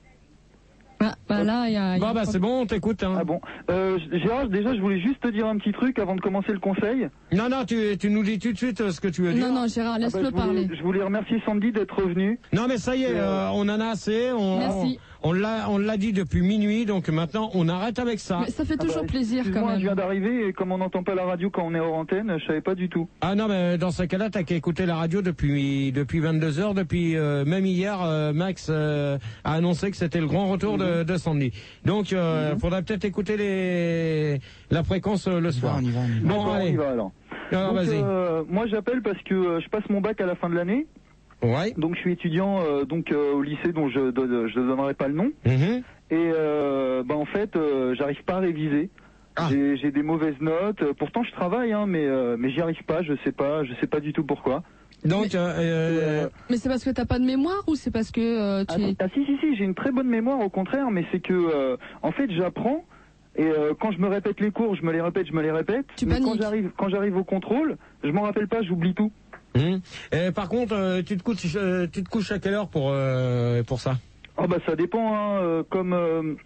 C'est bon, on t'écoute. Hein. Ah bon. Gérard, déjà, je voulais juste te dire un petit truc avant de commencer le conseil. Non, tu nous dis tout de suite ce que tu veux dire. Non, Gérard, laisse-le parler. Je voulais remercier Sandy d'être venu. Non, mais ça y est, on en a assez. Merci. On l'a dit depuis minuit, donc maintenant on arrête avec ça. Mais ça fait toujours plaisir quand même. Je viens d'arriver et comme on n'entend pas la radio quand on est hors antenne, je savais pas du tout. Ah non, mais dans ce cas-là, t'as qu'à écouter la radio depuis 22h, depuis même hier, Max a annoncé que c'était le grand retour de Sandy. Donc faudrait peut-être écouter la fréquence le soir. On y va. Bon, allez. On y va alors. Alors vas-y. Moi j'appelle parce que je passe mon bac à la fin de l'année. Ouais. Donc je suis étudiant au lycée dont je donnerai pas le nom. Et en fait j'arrive pas à réviser. J'ai des mauvaises notes. Pourtant je travaille mais j'y arrive pas. Je sais pas du tout pourquoi. Donc mais c'est parce que t'as pas de mémoire ou c'est parce que si j'ai une très bonne mémoire au contraire, mais c'est que en fait j'apprends. Et quand je me répète les cours, je me les répète. Mais quand j'arrive au contrôle, je m'en rappelle pas, j'oublie tout. Par contre, tu te couches à quelle heure pour ça? Ça dépend. Comme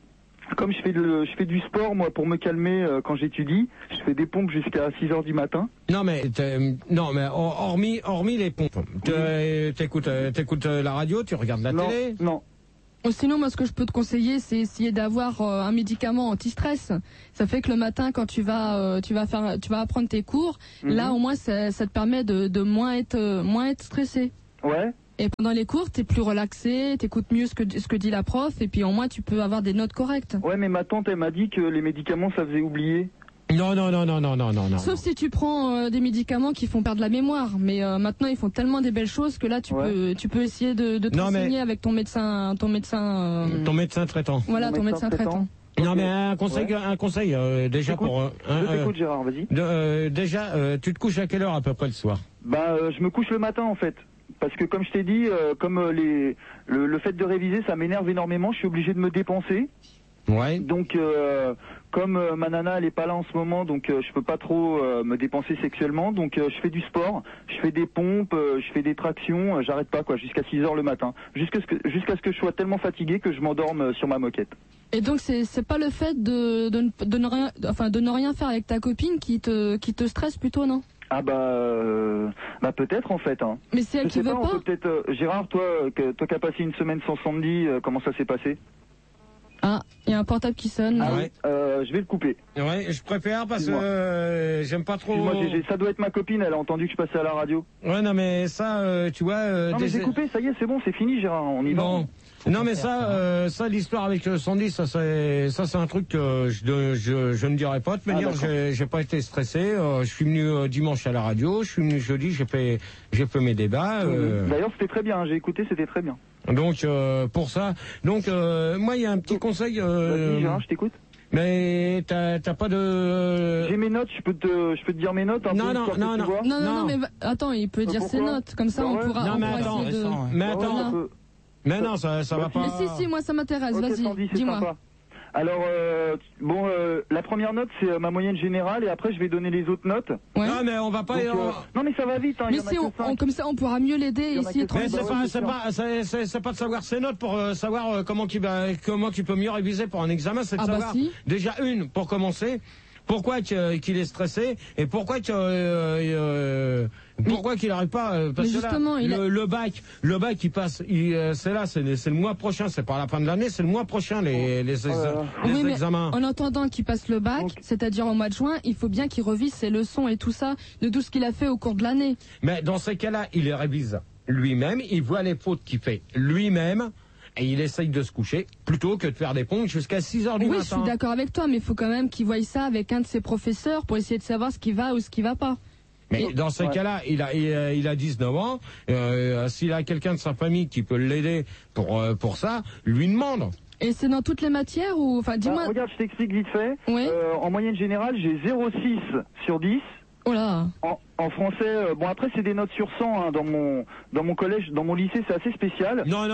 comme je fais du sport, moi, pour me calmer quand j'étudie, je fais des pompes jusqu'à 6h du matin. Non mais hormis les pompes, t'écoutes la radio, tu regardes la télé? Non. Sinon, moi, ce que je peux te conseiller, c'est essayer d'avoir un médicament anti-stress. Ça fait que le matin, quand tu vas apprendre tes cours, là, au moins, ça te permet de moins être stressé. Ouais. Et pendant les cours, t'es plus relaxé, t'écoutes mieux ce que dit la prof, et puis au moins, tu peux avoir des notes correctes. Ouais, mais ma tante, elle m'a dit que les médicaments, ça faisait oublier. Non. Sauf si tu prends des médicaments qui font perdre la mémoire. Mais maintenant, ils font tellement des belles choses que là, tu peux essayer de te renseigner avec ton médecin. Ton médecin traitant. Voilà, ton médecin traitant. Non mais un conseil déjà pour. Je t'écoute, Gérard, vas-y. Déjà, tu te couches à quelle heure à peu près le soir? Je me couche le matin en fait. Parce que comme je t'ai dit, le fait de réviser, ça m'énerve énormément. Je suis obligé de me dépenser. Ouais. Donc comme ma nana elle est pas là en ce moment, donc je peux pas trop me dépenser sexuellement, donc je fais du sport, je fais des pompes, je fais des tractions, j'arrête pas quoi, jusqu'à 6h le matin, jusqu'à ce que je sois tellement fatigué que je m'endorme sur ma moquette. Et donc c'est pas le fait de ne rien faire avec ta copine qui te stresse plutôt, non? Ah peut-être en fait. Hein. Mais c'est elle qui veut pas. On peut peut-être Gérard, toi qui as passé une semaine sans Sandy, comment ça s'est passé? Ah, il y a un portable qui sonne. Ah ouais. Je vais le couper. Ouais, je préfère parce que j'aime pas trop. Moi, ça doit être ma copine, elle a entendu que je passais à la radio. Ouais, non mais ça, tu vois. Non mais j'ai coupé, ça y est, c'est bon, c'est fini, Gérard, on y va. Non mais ça l'histoire avec Sandy, ça c'est un truc que je ne dirais pas. De toute manière, j'ai pas été stressé. Je suis venu dimanche à la radio, je suis venu jeudi, j'ai fait mes débats. D'ailleurs, c'était très bien, j'ai écouté, c'était très bien. Donc pour ça, moi il y a un petit conseil. Vas-y, Gérard, je t'écoute. Mais t'as pas de. J'ai mes notes, je peux te dire mes notes. Non, mais attends, il peut dire ses notes, comme ça on pourra. Non, mais attends, ça va pas. Mais si, moi ça m'intéresse, vas-y, dis-moi. Alors, la première note, c'est ma moyenne générale, et après, je vais donner les autres notes. Ouais. Non, mais on va pas... Non, mais ça va vite, hein. Mais comme ça, on pourra mieux l'aider et essayer de trouver... C'est pas de savoir ses notes pour savoir comment tu peux mieux réviser pour un examen, c'est de savoir, déjà pour commencer, pourquoi qu'il est stressé, et pourquoi qu'il n'arrive pas, parce que justement, là, le bac il passe, c'est le mois prochain, c'est pas à la fin de l'année, c'est le mois prochain les examens. En attendant qu'il passe le bac, c'est-à-dire au mois de juin, il faut bien qu'il revise ses leçons et tout ça, de tout ce qu'il a fait au cours de l'année. Mais dans ces cas-là, il les révise lui-même, il voit les fautes qu'il fait lui-même, et il essaye de se coucher plutôt que de faire des pompes jusqu'à 6h du matin. Oui, je suis d'accord avec toi, mais il faut quand même qu'il voie ça avec un de ses professeurs pour essayer de savoir ce qui va ou ce qui va pas. Mais dans ces cas-là, il a 19 ans. S'il a quelqu'un de sa famille qui peut l'aider pour ça, lui demande. Et c'est dans toutes les matières ou dis-moi. Regarde, je t'explique vite fait. Oui. En moyenne générale, j'ai 0,6 sur 10. Oh là. En français, après c'est des notes sur 100 hein, dans mon collège, dans mon lycée, c'est assez spécial. Non,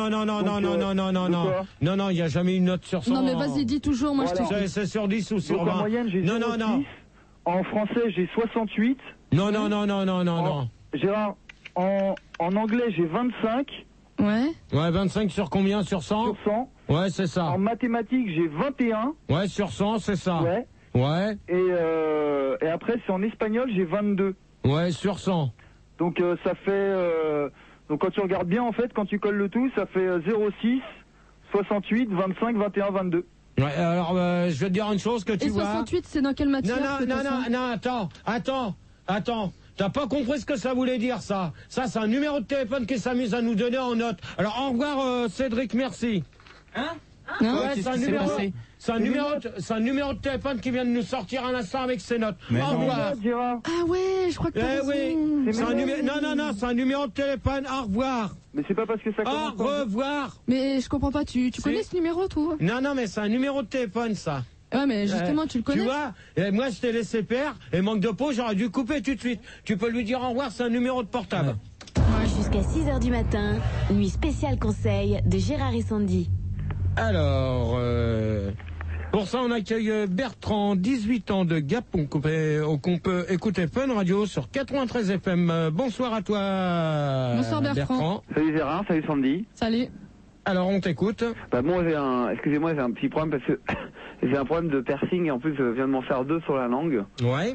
il n'y a jamais une note sur 100. Non mais vas-y, dis toujours, moi je te... C'est sur 10 ou sur 20. En moyenne, j'ai 0,6. En français, j'ai 68. Non. Gérard, en anglais, j'ai 25. Ouais. Ouais, 25 sur combien? Sur 100? Sur 100. Ouais, c'est ça. En mathématiques, j'ai 21. Ouais, sur 100, c'est ça. Ouais. Ouais. Et après, c'est en espagnol, j'ai 22. Ouais, sur 100. Donc ça fait... donc quand tu regardes bien, en fait, quand tu colles le tout, ça fait 0,6, 68, 25, 21, 22. Ouais, alors je vais te dire une chose que tu vois... Et 68, c'est dans quelle matière? Non, attends. T'as pas compris ce que ça voulait dire, ça. Ça, c'est un numéro de téléphone qui s'amuse à nous donner en note. Alors, au revoir, Cédric, merci. Hein? Non, ouais, c'est un numéro de téléphone qui vient de nous sortir à l'instant avec ses notes. Au revoir. Ah ouais, je crois que t'as raison. Oui. C'est un numéro de téléphone. Au revoir. Mais c'est pas parce que ça commence. Au revoir. Mais je comprends pas, tu connais ce numéro, toi? Non, mais c'est un numéro de téléphone, ça. Ouais, mais justement, tu le connais. Tu vois, moi je t'ai laissé faire, et manque de peau, j'aurais dû couper tout de suite. Tu peux lui dire au revoir, c'est un numéro de portable. Jusqu'à 6h du matin, nuit spéciale conseil de Gérard et Sandy. Alors, pour ça, on accueille Bertrand, 18 ans de Gap, qu'on peut écouter Fun Radio sur 93 FM. Bonsoir à toi. Bonsoir Bertrand. Salut Gérard, salut Sandy. Salut. Alors, on t'écoute. Moi, excusez-moi, j'ai un petit problème parce que j'ai un problème de piercing et en plus je viens de m'en faire 2 sur la langue. Ouais.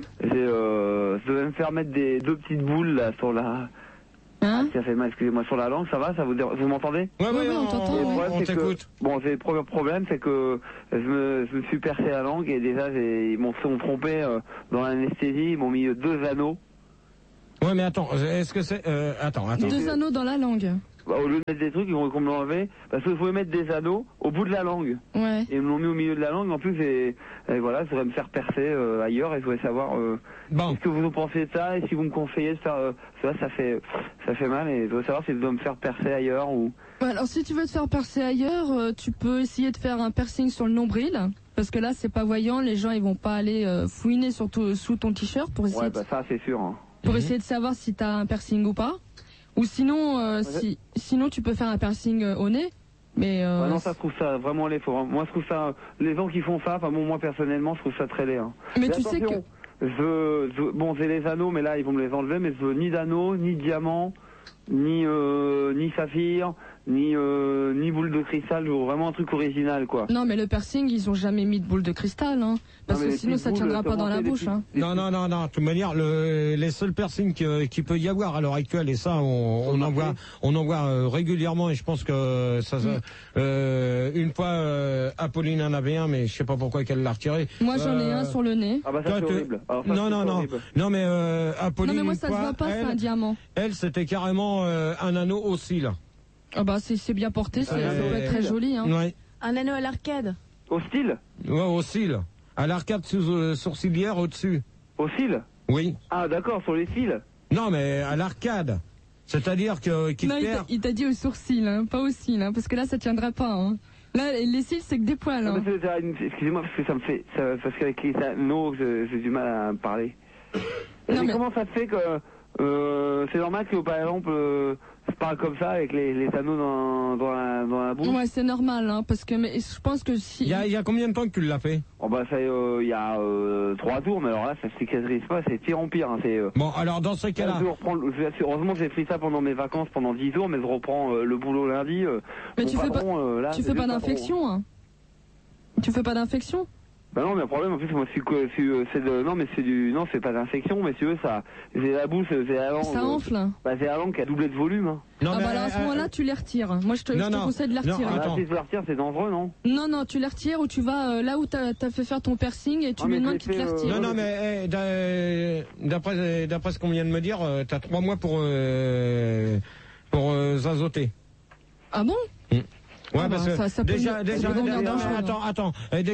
Je vais me faire mettre des 2 petites boules là sur la... Hein? Ça fait mal, excusez-moi, sur la langue, ça va, vous m'entendez? Ouais, on t'entend. On t'écoute. Bon, le premier problème, c'est que je me suis percé la langue et déjà, ils m'ont trompé dans l'anesthésie, ils m'ont mis 2 anneaux. Ouais, mais attends, est-ce que c'est... Attends. 2 anneaux dans la langue. Bah, au lieu de mettre des trucs, ils vont me l'enlever, parce que je voulais mettre des anneaux au bout de la langue. Ouais. Et ils me l'ont mis au milieu de la langue, en plus, et voilà, je voudrais me faire percer ailleurs, et je voudrais savoir ce que vous en pensez de ça, et si vous me conseillez de faire... ça fait mal, et je voudrais savoir si je dois me faire percer ailleurs, ou... Ouais, alors si tu veux te faire percer ailleurs, tu peux essayer de faire un piercing sur le nombril, parce que là, c'est pas voyant, les gens, ils vont pas aller fouiner sous ton t-shirt pour essayer... Ouais, bah ça, c'est sûr. Hein. Pour essayer de savoir si t'as un piercing ou pas. Ou sinon, sinon tu peux faire un piercing au nez. Mais ouais, non, ça, je trouve ça vraiment laid. Moi, je trouve ça, les gens qui font ça, enfin bon, moi personnellement, je trouve ça très laid. Hein. Mais tu sais que... bon, j'ai les anneaux, mais là, ils vont me les enlever, mais je veux ni d'anneaux, ni diamants, ni saphir, ni boule de cristal, je veux vraiment un truc original, quoi. Non, mais le piercing, ils ont jamais mis de boule de cristal, hein. Parce que sinon, ça tiendra pas dans la bouche, hein. Non, de toute manière, les seuls piercings qui peut y avoir à l'heure actuelle, et ça, on en voit régulièrement, et je pense que ça, une fois, Apolline en avait un, mais je sais pas pourquoi qu'elle l'a retiré. Moi, j'en ai un sur le nez. Ah bah ça, c'est horrible. Alors, ça, non, mais Apolline, non, mais moi, ça se voit pas, c'est un diamant. Elle, c'était carrément un anneau au cil. Ah bah c'est bien porté, ça peut être très joli, hein. Ouais. Un anneau à l'arcade. Au style? Ouais, au cil. À l'arcade sourcilière au-dessus. Au cil? Oui. Ah d'accord, sur les cils? Non, mais à l'arcade. C'est-à-dire que... Non, il t'a dit au sourcil, hein, pas au cil, hein, parce que là, ça tiendra pas, hein. Là, les cils, c'est que des poils, hein. Excusez-moi, parce que ça me fait... parce qu'avec les anneaux, j'ai du mal à parler. Non, mais comment ça se fait que... c'est normal que, par exemple... je parle comme ça avec les anneaux dans la bouche. Ouais, c'est normal, hein, parce que mais je pense que si... Il y a combien de temps que tu l'as fait? Oh bah ça, il y a 3 jours, mais alors là, ça cicatrise pas, c'est pire en pire. Hein, bon, alors dans ce cas-là... Heureusement, j'ai pris ça pendant mes vacances, pendant 10 jours, mais je reprends le boulot lundi. Mais tu fais pas d'infection, hein. Tu fais pas d'infection? Bah non, mais le problème, en plus, moi, non, c'est pas d'infection, mais si tu veux, ça, j'ai la bouche, j'ai la langue. Ça enfle. Bah, j'ai la langue qui a doublé de volume, hein. Non, ah bah alors à ce moment-là, tu les retires. Moi, je te conseille de les retirer. Non, si je les retire, c'est dangereux, non? Non, tu les retires ou tu vas là où t'as fait faire ton piercing et tu lui demandes qu'il te les retire. Non, mais d'après ce qu'on vient de me dire, t'as 3 mois pour zazoter. Ah bon? Ouais, parce que ça déjà, attends,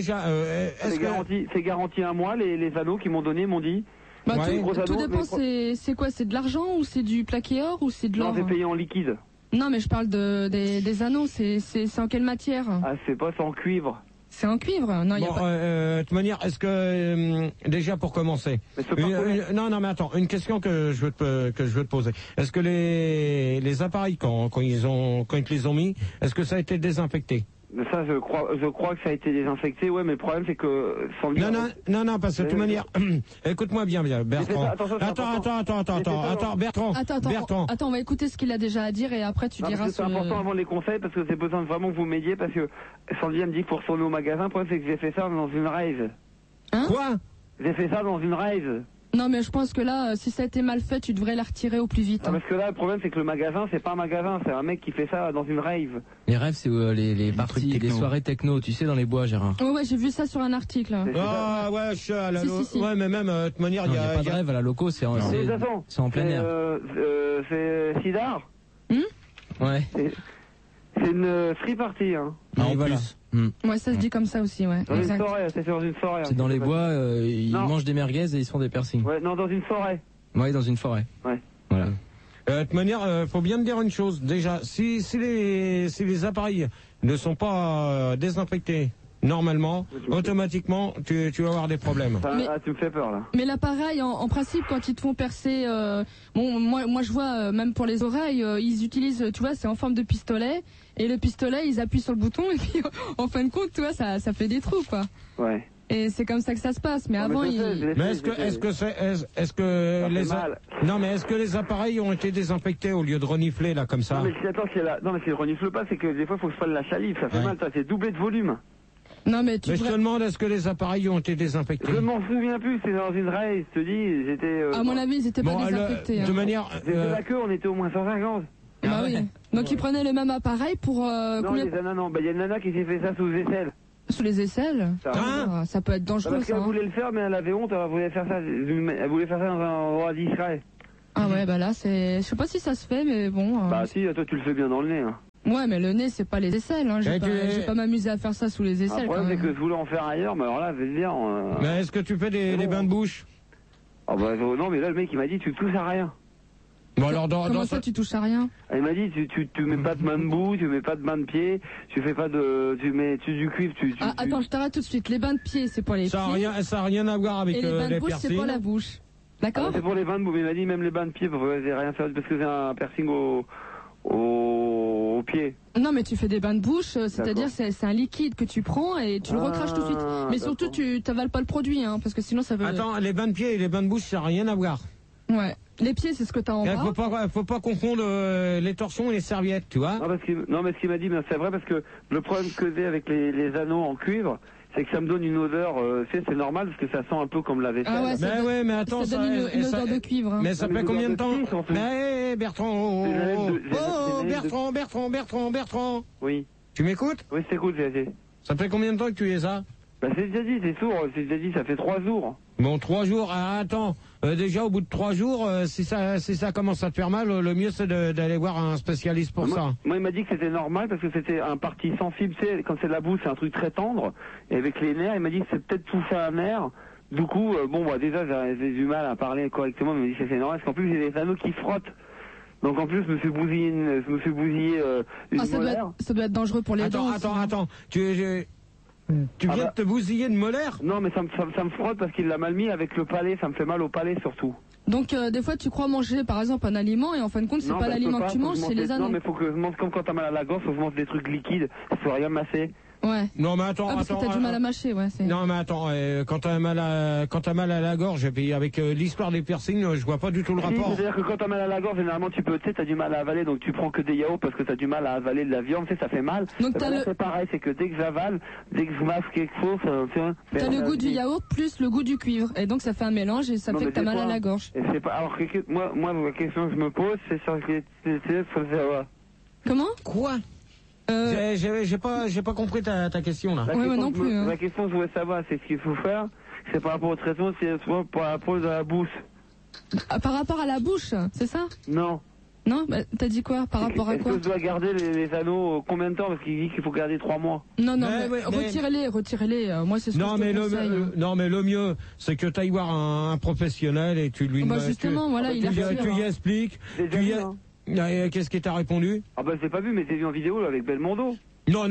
c'est garanti 1 mois, les anneaux qu'ils m'ont donné, m'ont dit. Bah, tout dépend, c'est quoi? C'est de l'argent ou c'est du plaqué or ou c'est de l'or? Non, j'ai payé en liquide. Non, mais je parle des anneaux, c'est en quelle matière? Ah, c'est en cuivre. C'est en cuivre? Non, de toute manière, est-ce que déjà pour commencer, non, mais attends, une question que je veux te poser. Est-ce que les appareils quand ils les ont mis, est-ce que ça a été désinfecté? Ça, je crois que ça a été désinfecté, ouais, mais le problème c'est que non, parce que de toute manière, écoute-moi bien, Bertrand. Attends, Bertrand. Attends, on va écouter ce qu'il a déjà à dire et après tu diras. C'est important avant les conseils parce que j'ai besoin vraiment que vous m'aidiez parce que Sandy me dit qu'il faut retourner au magasin. Le problème c'est que j'ai fait ça dans une rave. Hein? Quoi? J'ai fait ça dans une rave. Non, mais je pense que là, si ça a été mal fait, tu devrais la retirer au plus vite. Parce que là, le problème, c'est que le magasin, c'est pas un magasin, c'est un mec qui fait ça dans une rave. Les raves, c'est les parties, les soirées techno, tu sais, dans les bois, Gérard. Ouais, j'ai vu ça sur un article. Ah, ouais, ouais, mais même, de toute manière, il y a pas de rêve à la loco, c'est en plein air. C'est Sidar. Ouais. C'est une free party, hein. Ah, en voilà. Ouais, ça se dit comme ça aussi, ouais. Dans une forêt, c'est dans une forêt. C'est dans les bois, ils mangent des merguez et ils se font des piercings. Ouais, non, dans une forêt. Ouais, dans une forêt. Ouais. Voilà. De toute manière, faut bien te dire une chose. Déjà, si les appareils ne sont pas désinfectés normalement, automatiquement, tu vas avoir des problèmes. Tu me fais peur, là. Mais l'appareil, en principe, quand ils te font percer, moi je vois, même pour les oreilles, ils utilisent, tu vois, c'est en forme de pistolet, et le pistolet, ils appuient sur le bouton, et puis, en fin de compte, tu vois, ça fait des trous, quoi. Ouais. Et c'est comme ça que ça se passe, mais avant, est-ce que les appareils ont été désinfectés au lieu de renifler, là, comme ça? Non, mais si le renifle pas, c'est que des fois, il faut que je fasse la salive, ça fait mal, ça, c'est doublé de volume. Non, mais je te demande, est-ce que les appareils ont été désinfectés? Je m'en souviens plus, c'est dans une race, je te dis, j'étais... à mon avis, ils étaient pas désinfectés. De manière... C'était la queue, on était au moins 150. Bah oui. Donc ils prenaient le même appareil pour... non, les nanas, non. Bah, il y a une nana qui s'est fait ça sous les aisselles. Sous les aisselles? Ça peut être dangereux, parce ça. qu'elle voulait le faire, mais elle avait honte, elle voulait faire ça dans un endroit discret. Ah ouais, bah là, c'est... Je sais pas si ça se fait, mais bon... Bah si, toi tu le fais bien dans le nez, hein. Ouais, mais le nez, c'est pas les aisselles, hein. Je vais pas m'amuser à faire ça sous les aisselles. Le problème, c'est que je voulais en faire ailleurs, mais alors là, je vais te dire... Mais est-ce que tu fais des bains de bouche? Ah bah non, mais là, le mec, il m'a dit, tu touches à rien. Bon, alors, comment ça, tu touches à rien? Il m'a dit, tu mets pas de bain de boue, tu mets pas de bain de pied, tu fais pas de... Tu mets du cuivre, Attends, je t'arrête tout de suite. Les bains de pied, c'est pour les pieds. Ça a rien à voir avec les piercings. Et les bains de bouche, c'est pour la bouche. D'accord? C'est pour les bains de boue, mais il m'a dit, même les bains de pied, j'ai rien faire, parce que c'est un piercing au pied. Non, mais tu fais des bains de bouche, c'est-à-dire c'est un liquide que tu prends et tu le recraches tout de suite. Mais surtout, tu t'avales pas le produit, hein, parce que sinon ça veut... Attends, les bains de pied et les bains de bouche, ça n'a rien à voir. Ouais. Les pieds, c'est ce que t'as en bas. Faut pas confondre les torchons et les serviettes, tu vois. Non, mais ce qu'il m'a dit, c'est vrai, parce que le problème que j'ai avec les anneaux en cuivre, c'est que ça me donne une odeur, c'est normal, parce que ça sent un peu comme la vaisselle. Ah ouais, mais attends, ça donne une odeur de cuivre. Hein. Mais ça fait combien de temps? Mais Bertrand, Bertrand. Oui. Tu m'écoutes? Oui, je t'écoute, j'ai. Ça fait combien de temps que tu es ça? Bah c'est déjà dit, c'est sourd, ça fait 3 jours. Bon, 3 jours, attends, déjà au bout de 3 jours, si ça commence à te faire mal, le mieux c'est d'aller voir un spécialiste pour ça. Moi il m'a dit que c'était normal parce que c'était un parti sensible, tu sais, quand c'est de la bouche c'est un truc très tendre, et avec les nerfs, il m'a dit que c'est peut-être touché à un nerf, du coup, déjà j'ai du mal à parler correctement, mais il m'a dit que c'est normal, parce qu'en plus j'ai des anneaux qui frottent. Donc en plus, je me suis bousillé une molaire. Ça doit être dangereux pour les dents. Attends, tu viens de te bousiller de molaire? Non, mais ça me frotte parce qu'il l'a mal mis avec le palais, ça me fait mal au palais surtout. Donc des fois tu crois manger par exemple un aliment et en fin de compte c'est pas l'aliment que tu manges, c'est les anneaux. Non mais faut que je mange comme quand t'as mal à la gorge, faut que je mange des trucs liquides, faut rien masser. Ouais. Non mais attends, parce que t'as du mal à mâcher, ouais. Non mais attends, quand t'as mal à la gorge, et puis avec l'histoire des piercings, je vois pas du tout le rapport. C'est-à-dire que quand t'as mal à la gorge, généralement t'as du mal à avaler, donc tu prends que des yaourts parce que t'as du mal à avaler de la viande, tu sais, ça fait mal. Donc c'est pareil, c'est que dès que j'avale, dès que je mâche quelque chose, t'as le goût du yaourt plus le goût du cuivre, et donc ça fait un mélange et ça fait que t'as mal à la gorge. Et c'est pas, alors moi la question que je me pose, c'est sur faut savoir. Comment? Quoi? J'ai pas compris ta question là. Ouais, moi non plus. La question que je voulais savoir, c'est ce qu'il faut faire, c'est par rapport au traitement, c'est par rapport à la bouche. Par rapport à la bouche, c'est ça? Non. Non, bah, t'as dit quoi? Par rapport à quoi? Est-ce que je dois garder les anneaux combien de temps? Parce qu'il dit qu'il faut garder 3 mois. Non, mais retirez-les. Moi, c'est ce que je te conseille. Non, mais le mieux, c'est que tu ailles voir un professionnel et tu lui... justement, voilà, il a fait. Tu lui expliques. Qu'est-ce qu'il t'a répondu? Ah bah je l'ai pas vu, mais j'ai vu en vidéo là, avec Belmondo. Non.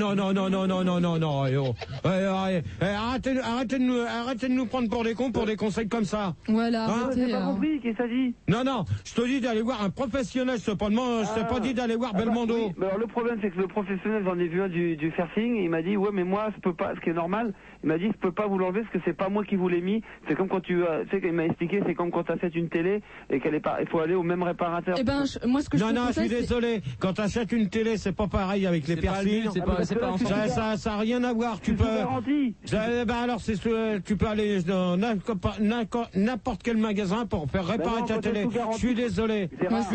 Arrêtez de nous prendre pour des cons pour des conseils comme ça. Voilà. J'ai pas compris, qu'est-ce que ça dit? Non, je te dis d'aller voir un professionnel, je t'ai pas dit d'aller voir Belmondo. Oui. Alors le problème c'est que le professionnel, j'en ai vu un du forcing, il m'a dit ouais mais moi je peux pas, ce qui est normal, il m'a dit je peux pas vous l'enlever parce que c'est pas moi qui vous l'ai mis, c'est comme quand tu sais qu'il m'a expliqué, c'est comme quand tu achètes une télé et qu'elle est pas, il faut aller au même réparateur. Eh ben moi ce que je suis désolé, quand tu achètes une télé, c'est pas pareil avec les piercings. Ça a rien à voir, tu peux. Alors tu peux aller dans n'importe quel magasin pour faire réparer ta télé. Je suis désolé.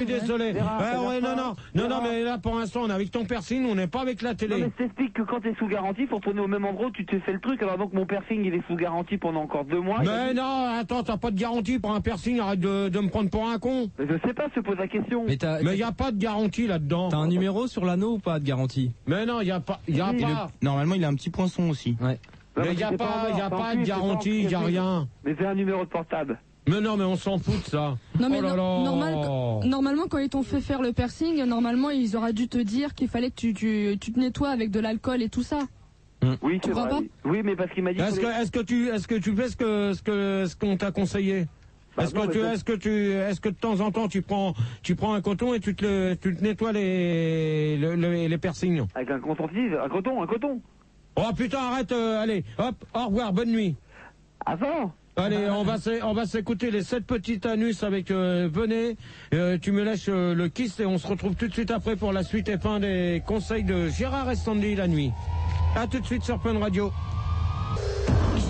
Non, mais là pour l'instant on est avec ton piercing, on n'est pas avec la télé. Non, mais je t'explique que quand t'es sous garantie, faut retourner au même endroit où tu te fais le truc. Alors donc mon piercing il est sous garantie pendant encore 2 mois. Mais non, attends, t'as pas de garantie pour un piercing, arrête de me prendre pour un con. Mais je sais pas, je pose la question. Mais y a pas de garantie là-dedans. T'as un numéro sur l'anneau ou pas de garantie? Mais non, y a pas. Normalement, il a un petit poinson aussi. Ouais. Mais il n'y a pas de garantie, il n'y a rien. Mais c'est un numéro de portable. Mais non, mais on s'en fout de ça. Non, mais normalement, quand ils t'ont fait faire le piercing, normalement, ils auraient dû te dire qu'il fallait que tu te nettoies avec de l'alcool et tout ça. Oui, c'est vrai. Oui, mais parce qu'il m'a dit. Est-ce que tu fais ce qu'on t'a conseillé? Est-ce que de temps en temps tu prends un coton et tu te nettoies les piercings? Avec un coton-tige, un coton. Oh putain, arrête, allez, hop, au revoir, bonne nuit. Avant. Allez, on va s'écouter les 7 petites anus avec venez, tu me lâches le kiss et on se retrouve tout de suite après pour la suite et fin des conseils de Gérard et Sandy la nuit. À tout de suite sur Fun Radio.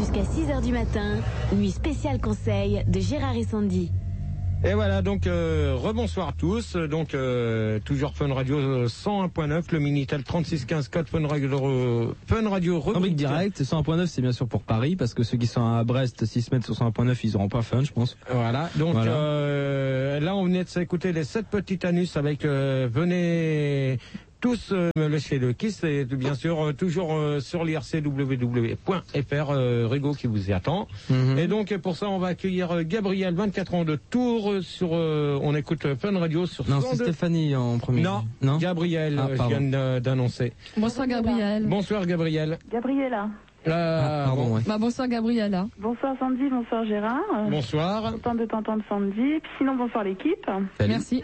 Jusqu'à 6h du matin, nuit spéciale conseil de Gérard et Sandy. Et voilà, donc rebonsoir tous, donc toujours Fun Radio 101.9, le Minitel 3615 code Fun Radio rubrique direct, 101.9 c'est bien sûr pour Paris, parce que ceux qui sont à Brest, s'ils se mettent sur 101.9, ils auront pas Fun, je pense. Voilà, donc là on venait de s'écouter les 7 petits anus avec venez tous me lâcher le kiss, et bien sûr toujours sur l'ircww.fr, Rigo qui vous y attend. Et donc pour ça on va accueillir Gabriel, 24 ans de Tours, sur on écoute Fun Radio sur Non, c'est Stéphanie en premier. Non, Gabriel, je viens d'annoncer. Bonsoir Gabriel. Bonsoir Gabriel. Gabriella. Pardon, ouais. Bonsoir Gabriella. Bonsoir Sandy, bonsoir Gérard. Bonsoir. Content de t'entendre Sandy. Puis sinon bonsoir l'équipe. Salut. Merci.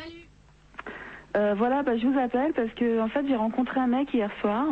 Voilà, je vous appelle parce que en fait j'ai rencontré un mec hier soir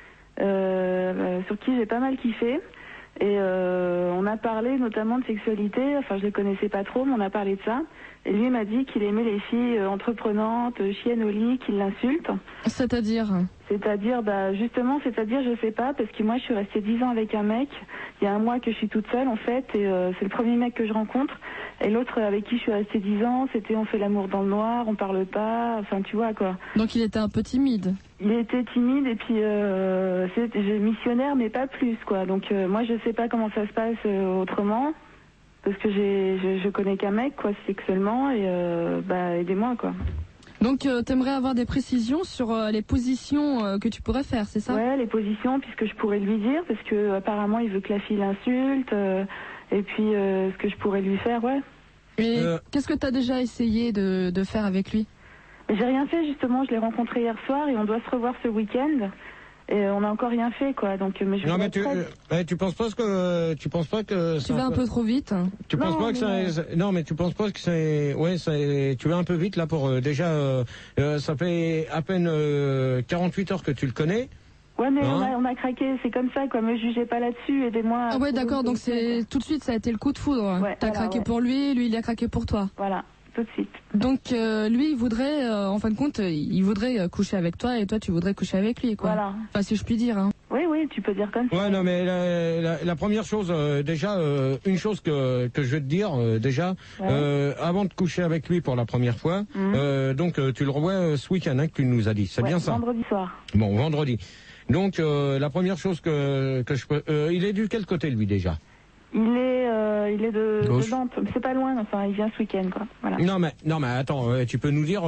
sur qui j'ai pas mal kiffé et on a parlé notamment de sexualité. Enfin je le connaissais pas trop, mais on a parlé de ça. Et lui m'a dit qu'il aimait les filles entreprenantes, chiennes au lit, qui l'insultent. C'est-à-dire justement, je sais pas, parce que moi je suis restée 10 ans avec un mec. Il y a un mois que je suis toute seule en fait, et c'est le premier mec que je rencontre. Et l'autre avec qui je suis restée 10 ans, on fait l'amour dans le noir, on parle pas, enfin tu vois quoi. Donc il était un peu timide. Il était timide et puis j'ai missionnaire mais pas plus quoi. Donc moi je sais pas comment ça se passe autrement. Parce que je connais qu'un mec, quoi, sexuellement, et aidez-moi, quoi. Donc, t'aimerais avoir des précisions sur les positions que tu pourrais faire, c'est ça? Ouais, les positions, puisque je pourrais lui dire, parce que apparemment il veut que la fille l'insulte, et puis ce que je pourrais lui faire, ouais. Et qu'est-ce que t'as déjà essayé de faire avec lui? J'ai rien fait, justement, je l'ai rencontré hier soir, et on doit se revoir ce week-end. Et on n'a encore rien fait, quoi. Donc, mais je non, mais tu penses pas que tu vas un peu trop vite. Tu penses pas que ça, non, mais tu penses pas que c'est, tu vas un peu vite là pour déjà, ça fait à peine 48 heures que tu le connais. Ouais, mais on a craqué, c'est comme ça, quoi. Me jugez pas là-dessus, aidez-moi. Ah ouais, d'accord. Donc c'est tout de suite, ça a été le coup de foudre. Ouais, t'as craqué pour lui il a craqué pour toi. Voilà. Tout de suite. Donc lui, il voudrait, en fin de compte, il voudrait coucher avec toi et toi, tu voudrais coucher avec lui, quoi. Voilà. Enfin, si je puis dire. Hein. Oui, tu peux dire comme ça. Ouais, non, mais la première chose, déjà, une chose que je vais te dire, déjà, avant de coucher avec lui pour la première fois, donc tu le revois ce week-end, que tu nous as dit. C'est bien ça. Vendredi soir. Bon, vendredi. Donc la première chose que je peux, il est du quel côté lui déjà? Il est de Nantes, c'est pas loin, enfin il vient ce week-end quoi. Voilà. Non mais attends, tu peux nous dire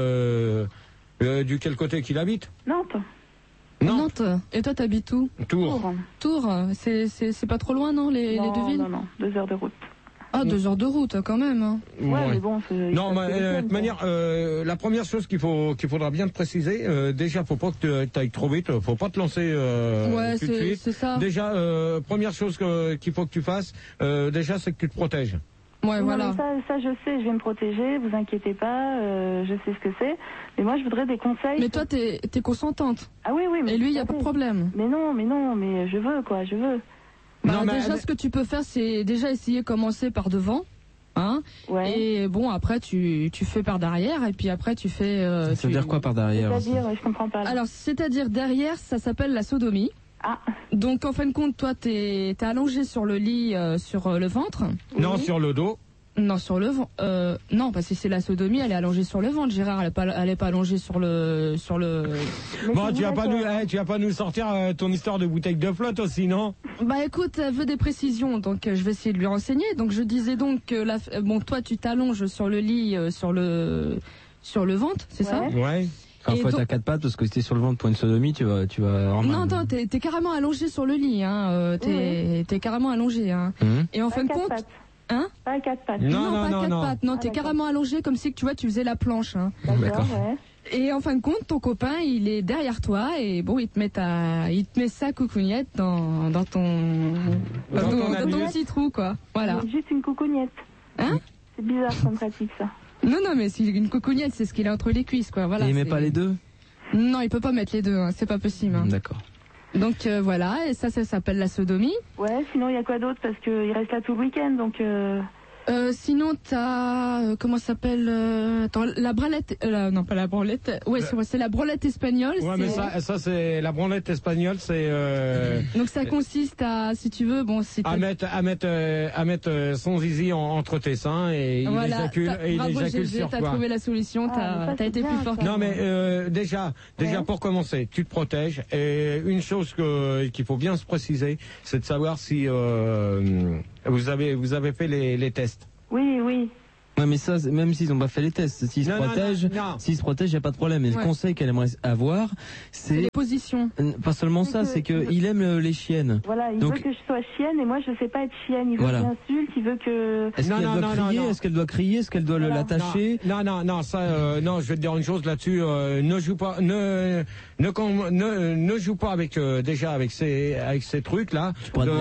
du quel côté qu'il habite? Nantes. Nantes. Et toi t'habites où? Tours. Tours, c'est pas trop loin non les deux villes? Non, 2 heures de route. Ah, 2 heures de route quand même. Hein. Ouais, mais bon. Non, mais de toute manière, la première chose qu'il faudra bien te préciser, déjà, faut pas que tu ailles trop vite, faut pas te lancer tout de suite. C'est ça. Déjà, première chose qu'il faut que tu fasses, déjà, c'est que tu te protèges. Ouais, non, voilà. Ça, je sais, je vais me protéger, vous inquiétez pas, je sais ce que c'est. Mais moi, je voudrais des conseils. Mais toi, t'es consentante. Ah oui. Mais lui, il y a pas de problème. Mais non, mais je veux, quoi, je veux. Bah, déjà, ce que tu peux faire, c'est déjà essayer de commencer par devant. Hein et bon, après, tu fais par derrière, et puis après, tu fais... ça veut dire quoi par derrière? C'est-à-dire, je comprends pas. Là. Alors, c'est-à-dire derrière, ça s'appelle la sodomie. Ah. Donc, en fin de compte, toi, t'es allongé sur le lit, sur le ventre. Non, sur le dos. Non, sur le ventre. Non, parce que c'est la sodomie, elle est allongée sur le ventre. Gérard, elle est pas allongée sur le. Bon, tu vas pas nous sortir ton histoire de bouteille de flotte aussi, non? Bah écoute, elle veut des précisions, donc je vais essayer de lui renseigner. Donc je disais donc que bon, toi tu t'allonges sur le lit, sur le ventre, c'est ça? Ouais. Enfin, faut être à 4 pattes parce que si t'es sur le ventre pour une sodomie, tu vas. Non, attends, t'es carrément allongé sur le lit, hein. T'es carrément allongé, hein. Et en fin de compte. Hein? Pas à 4 pattes. Non, pas à 4 pattes. Non, t'es carrément allongé comme si tu vois, tu faisais la planche. Hein. D'accord. Ouais. Et en fin de compte, ton copain, il est derrière toi et bon, il te met sa coucougnette dans ton petit trou, quoi. Voilà. Juste une coucougnette. Hein? C'est bizarre comme pratique, ça. Non, mais c'est une coucougnette, c'est ce qu'il a entre les cuisses, quoi. Voilà. Et il met pas les deux? Non, il peut pas mettre les deux, hein. C'est pas possible. Hein. D'accord. Donc voilà, et ça s'appelle la sodomie. Ouais, sinon il y a quoi d'autre parce qu'il reste là tout le week-end, donc Sinon, t'as comment ça s'appelle attends, la branlette. Non, pas la branlette. Ouais, c'est la branlette espagnole. Ouais, mais ça c'est la branlette espagnole, c'est. Donc ça consiste à, si tu veux, bon, c'est. À mettre son zizi entre tes seins et voilà, il éjacule sur toi. T'as trouvé la solution. T'as été plus fort. Non, mais déjà pour commencer, tu te protèges. Et une chose qu'il faut bien se préciser, c'est de savoir si vous avez fait les tests. Oui. Ouais, mais ça, même s'ils n'ont pas fait les tests, s'ils se protègent, il n'y a pas de problème. Et le conseil qu'elle aimerait avoir, c'est les positions. Pas seulement ça, c'est qu'il aime les chiennes. Voilà, il veut que je sois chienne et moi je sais pas être chienne. Il veut que j'insulte, il veut que. Est-ce qu'elle doit crier? Est-ce qu'elle doit crier? Est-ce qu'elle doit l'attacher? Non, ça, non, je vais te dire une chose là-dessus. Ne joue pas, ne joue pas avec avec ces trucs là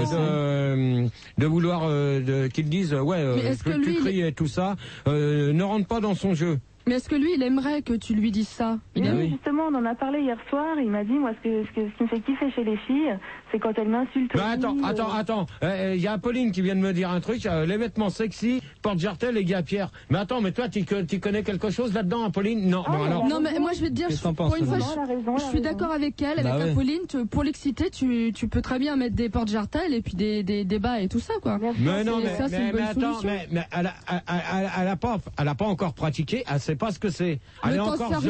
de vouloir qu'ils disent tu cries et tout ça. Ne rentre pas dans son jeu. Mais est-ce que lui, il aimerait que tu lui dises ça? Oui, justement, on en a parlé hier soir. Il m'a dit, moi, ce qui me fait kiffer chez les filles, c'est quand elles m'insultent. Bah, attends. Il y a Apolline qui vient de me dire un truc. Les vêtements sexy, porte-jartel et Guy-Pierre. Mais attends, mais toi, tu connais quelque chose là-dedans, Apolline? Non. Non, mais moi, je vais te dire, pour une fois, je suis d'accord avec elle, avec Apolline. Pour l'exciter, tu peux très bien mettre des porte-jartel et puis des bas et tout ça, quoi. Mais non, mais attends, mais elle a pas encore pratiqué. Elle sait pas ce que c'est. Elle est encore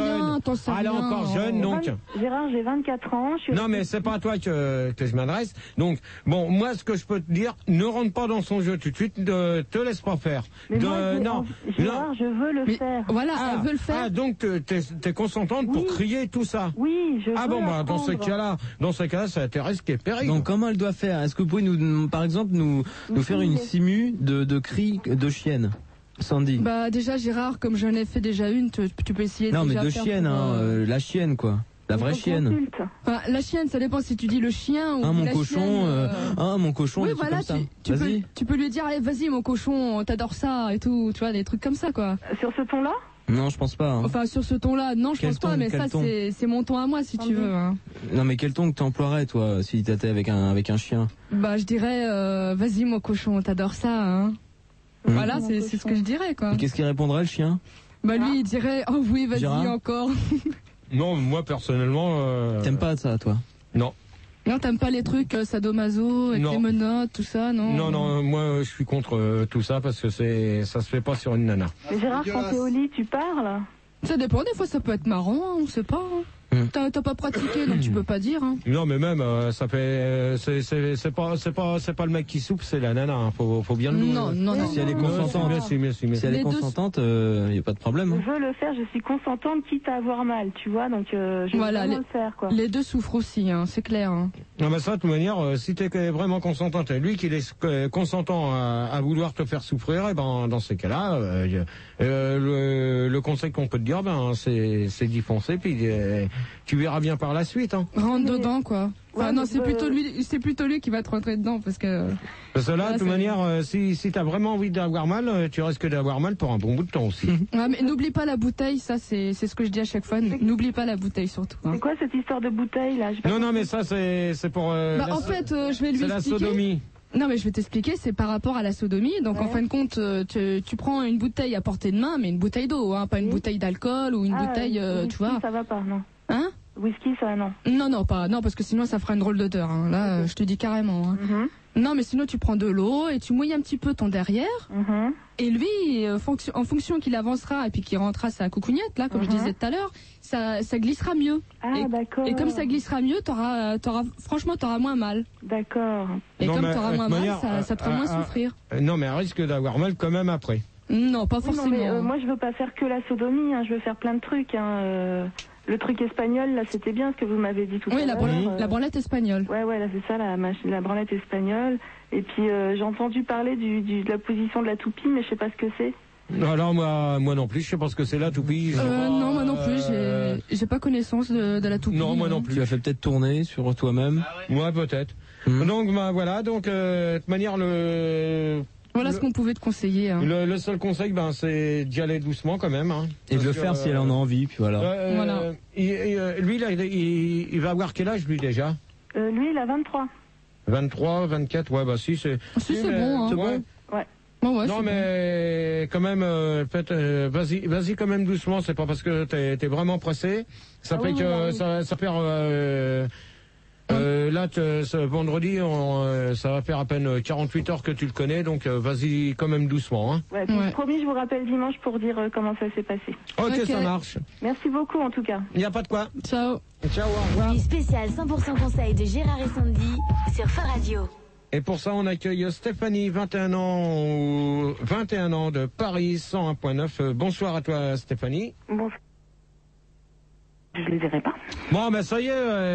jeune. Donc. Gérard, j'ai 24 ans. Non, mais c'est pas à toi que je m'adresse. Donc, bon, moi, ce que je peux te dire, ne rentre pas dans son jeu tout de suite, te laisse pas faire. Mais Gérard, je veux le faire. Voilà, elle veut le faire. Ah, donc, t'es consentante pour crier tout ça. Oui, je veux. Ah bon, bah, dans ce cas-là, ça intéresse qui est péril. Donc, comment elle doit faire? Est-ce que vous pouvez par exemple, nous faire une simu de cris de chienne? Sandy. Bah déjà Gérard, comme j'en ai fait déjà une, tu peux essayer. Non, mais de chienne, la chienne quoi. La vraie chienne. Enfin, la chienne, ça dépend si tu dis le chien ou mon la cochon. chienne, mon cochon. Oui, voilà, tu peux lui dire, allez, vas-y, mon cochon, t'adores ça et tout, tu vois, des trucs comme ça, quoi. Sur ce ton-là? Non, je pense pas. Enfin, sur ce ton-là, non, je pense pas, mais ça, c'est mon ton à moi, si tu veux. Hein. Non, mais quel ton que t'emploierais, toi, si t'étais avec un chien? Bah, je dirais, vas-y, mon cochon, t'adores ça, hein. Voilà, c'est ce que je dirais, quoi. Et qu'est-ce qu'il répondrait, le chien? Bah, lui, il dirait, oh oui, vas-y, encore. Non, moi, personnellement... T'aimes pas ça, toi? Non. Non, t'aimes pas les trucs sadomaso, avec les menottes, tout ça, non? Non, moi, je suis contre tout ça, parce que ça se fait pas sur une nana. Mais Gérard, quand t'es au lit, tu parles? Ça dépend, des fois, ça peut être marrant, on sait pas, hein. T'as pas pratiqué, donc tu peux pas dire. Hein. Non, mais même ça fait c'est pas le mec qui soupe, c'est la nana. Hein. Faut bien le dire. Non. Si elle est consentante, si elle est consentante, y a pas de problème. Je veux le faire, je suis consentante, quitte à avoir mal, tu vois. Donc je veux vraiment le faire, quoi. Les deux souffrent aussi, hein, c'est clair. Hein. Non, mais ça, de toute manière, si t'es vraiment consentante, et lui qui est consentant à vouloir te faire souffrir, et ben dans ces cas-là, le conseil qu'on peut te dire, c'est d'y foncer, puis tu verras bien par la suite. Hein. Rentre dedans, quoi. Enfin, non, c'est plutôt lui qui va te rentrer dedans, parce que... Parce que là, de toute manière, si t'as vraiment envie d'avoir mal, tu risques d'avoir mal pour un bon bout de temps aussi. Ouais, mais n'oublie pas la bouteille, ça, c'est ce que je dis à chaque fois. N'oublie pas la bouteille, surtout. Hein. C'est quoi cette histoire de bouteille, là? Non, mais ça, c'est pour... en fait, je vais lui expliquer. C'est la sodomie. Non, mais je vais t'expliquer, c'est par rapport à la sodomie. Donc, en fin de compte, tu prends une bouteille à portée de main, mais une bouteille d'eau, hein, pas une bouteille d'alcool ou une bouteille, tu vois. Ça va pas, non. Hein? Whisky, ça, non. Non, parce que sinon, ça fera une drôle d'odeur. Hein. Là, je te dis carrément. Hein. Non, mais sinon, tu prends de l'eau et tu mouilles un petit peu ton derrière. Et lui, en fonction qu'il avancera et puis qu'il rentrera sa coucougnette, là, comme je disais tout à l'heure, ça glissera mieux. Ah, d'accord. Et comme ça glissera mieux, franchement, t'auras moins mal. D'accord. Et comme t'auras moins mal, ça te fera moins souffrir. Non, mais elle risque d'avoir mal quand même après. Non, pas forcément. Non, mais, moi, je veux pas faire que la sodomie, hein, je veux faire plein de trucs. Hein, le truc espagnol, là, c'était bien ce que vous m'avez dit tout à l'heure. Oui, la branlette espagnole. Ouais, là, c'est ça, la branlette espagnole. Et puis, j'ai entendu parler de la position de la toupie, mais je sais pas ce que c'est. Alors, moi non plus, je sais pas ce que c'est la toupie. Non, moi non plus, j'ai pas connaissance de la toupie. Non, moi non plus. Tu as fait peut-être tourner sur toi-même. Ouais, peut-être. Donc, voilà, donc, de toute manière, voilà ce qu'on pouvait te conseiller. Hein. Le seul conseil, c'est d'y aller doucement quand même. Hein, et de le faire si elle en a envie, puis voilà. Voilà. Lui, là, il va avoir quel âge, lui, déjà? Lui, il a 23. 23, 24, ouais, si, c'est... Si, c'est bon, hein. Ouais. Non, mais quand même, vas-y quand même doucement. C'est pas parce que t'es vraiment pressé. Ça fait que ça perd. Là, ce vendredi, ça va faire à peine 48 heures que tu le connais, donc vas-y quand même doucement. Hein. Ouais, puis promis, je vous rappelle dimanche pour dire comment ça s'est passé. Ok, ça marche. Merci beaucoup en tout cas. Il n'y a pas de quoi. Ciao. Ciao, au revoir. Du spécial 100% conseil de Gérard et Sandy sur Fun Radio. Et pour ça, on accueille Stéphanie, 21 ans de Paris, 101.9. Bonsoir à toi, Stéphanie. Bonsoir. Je les verrai pas. Bon, ben ça y est.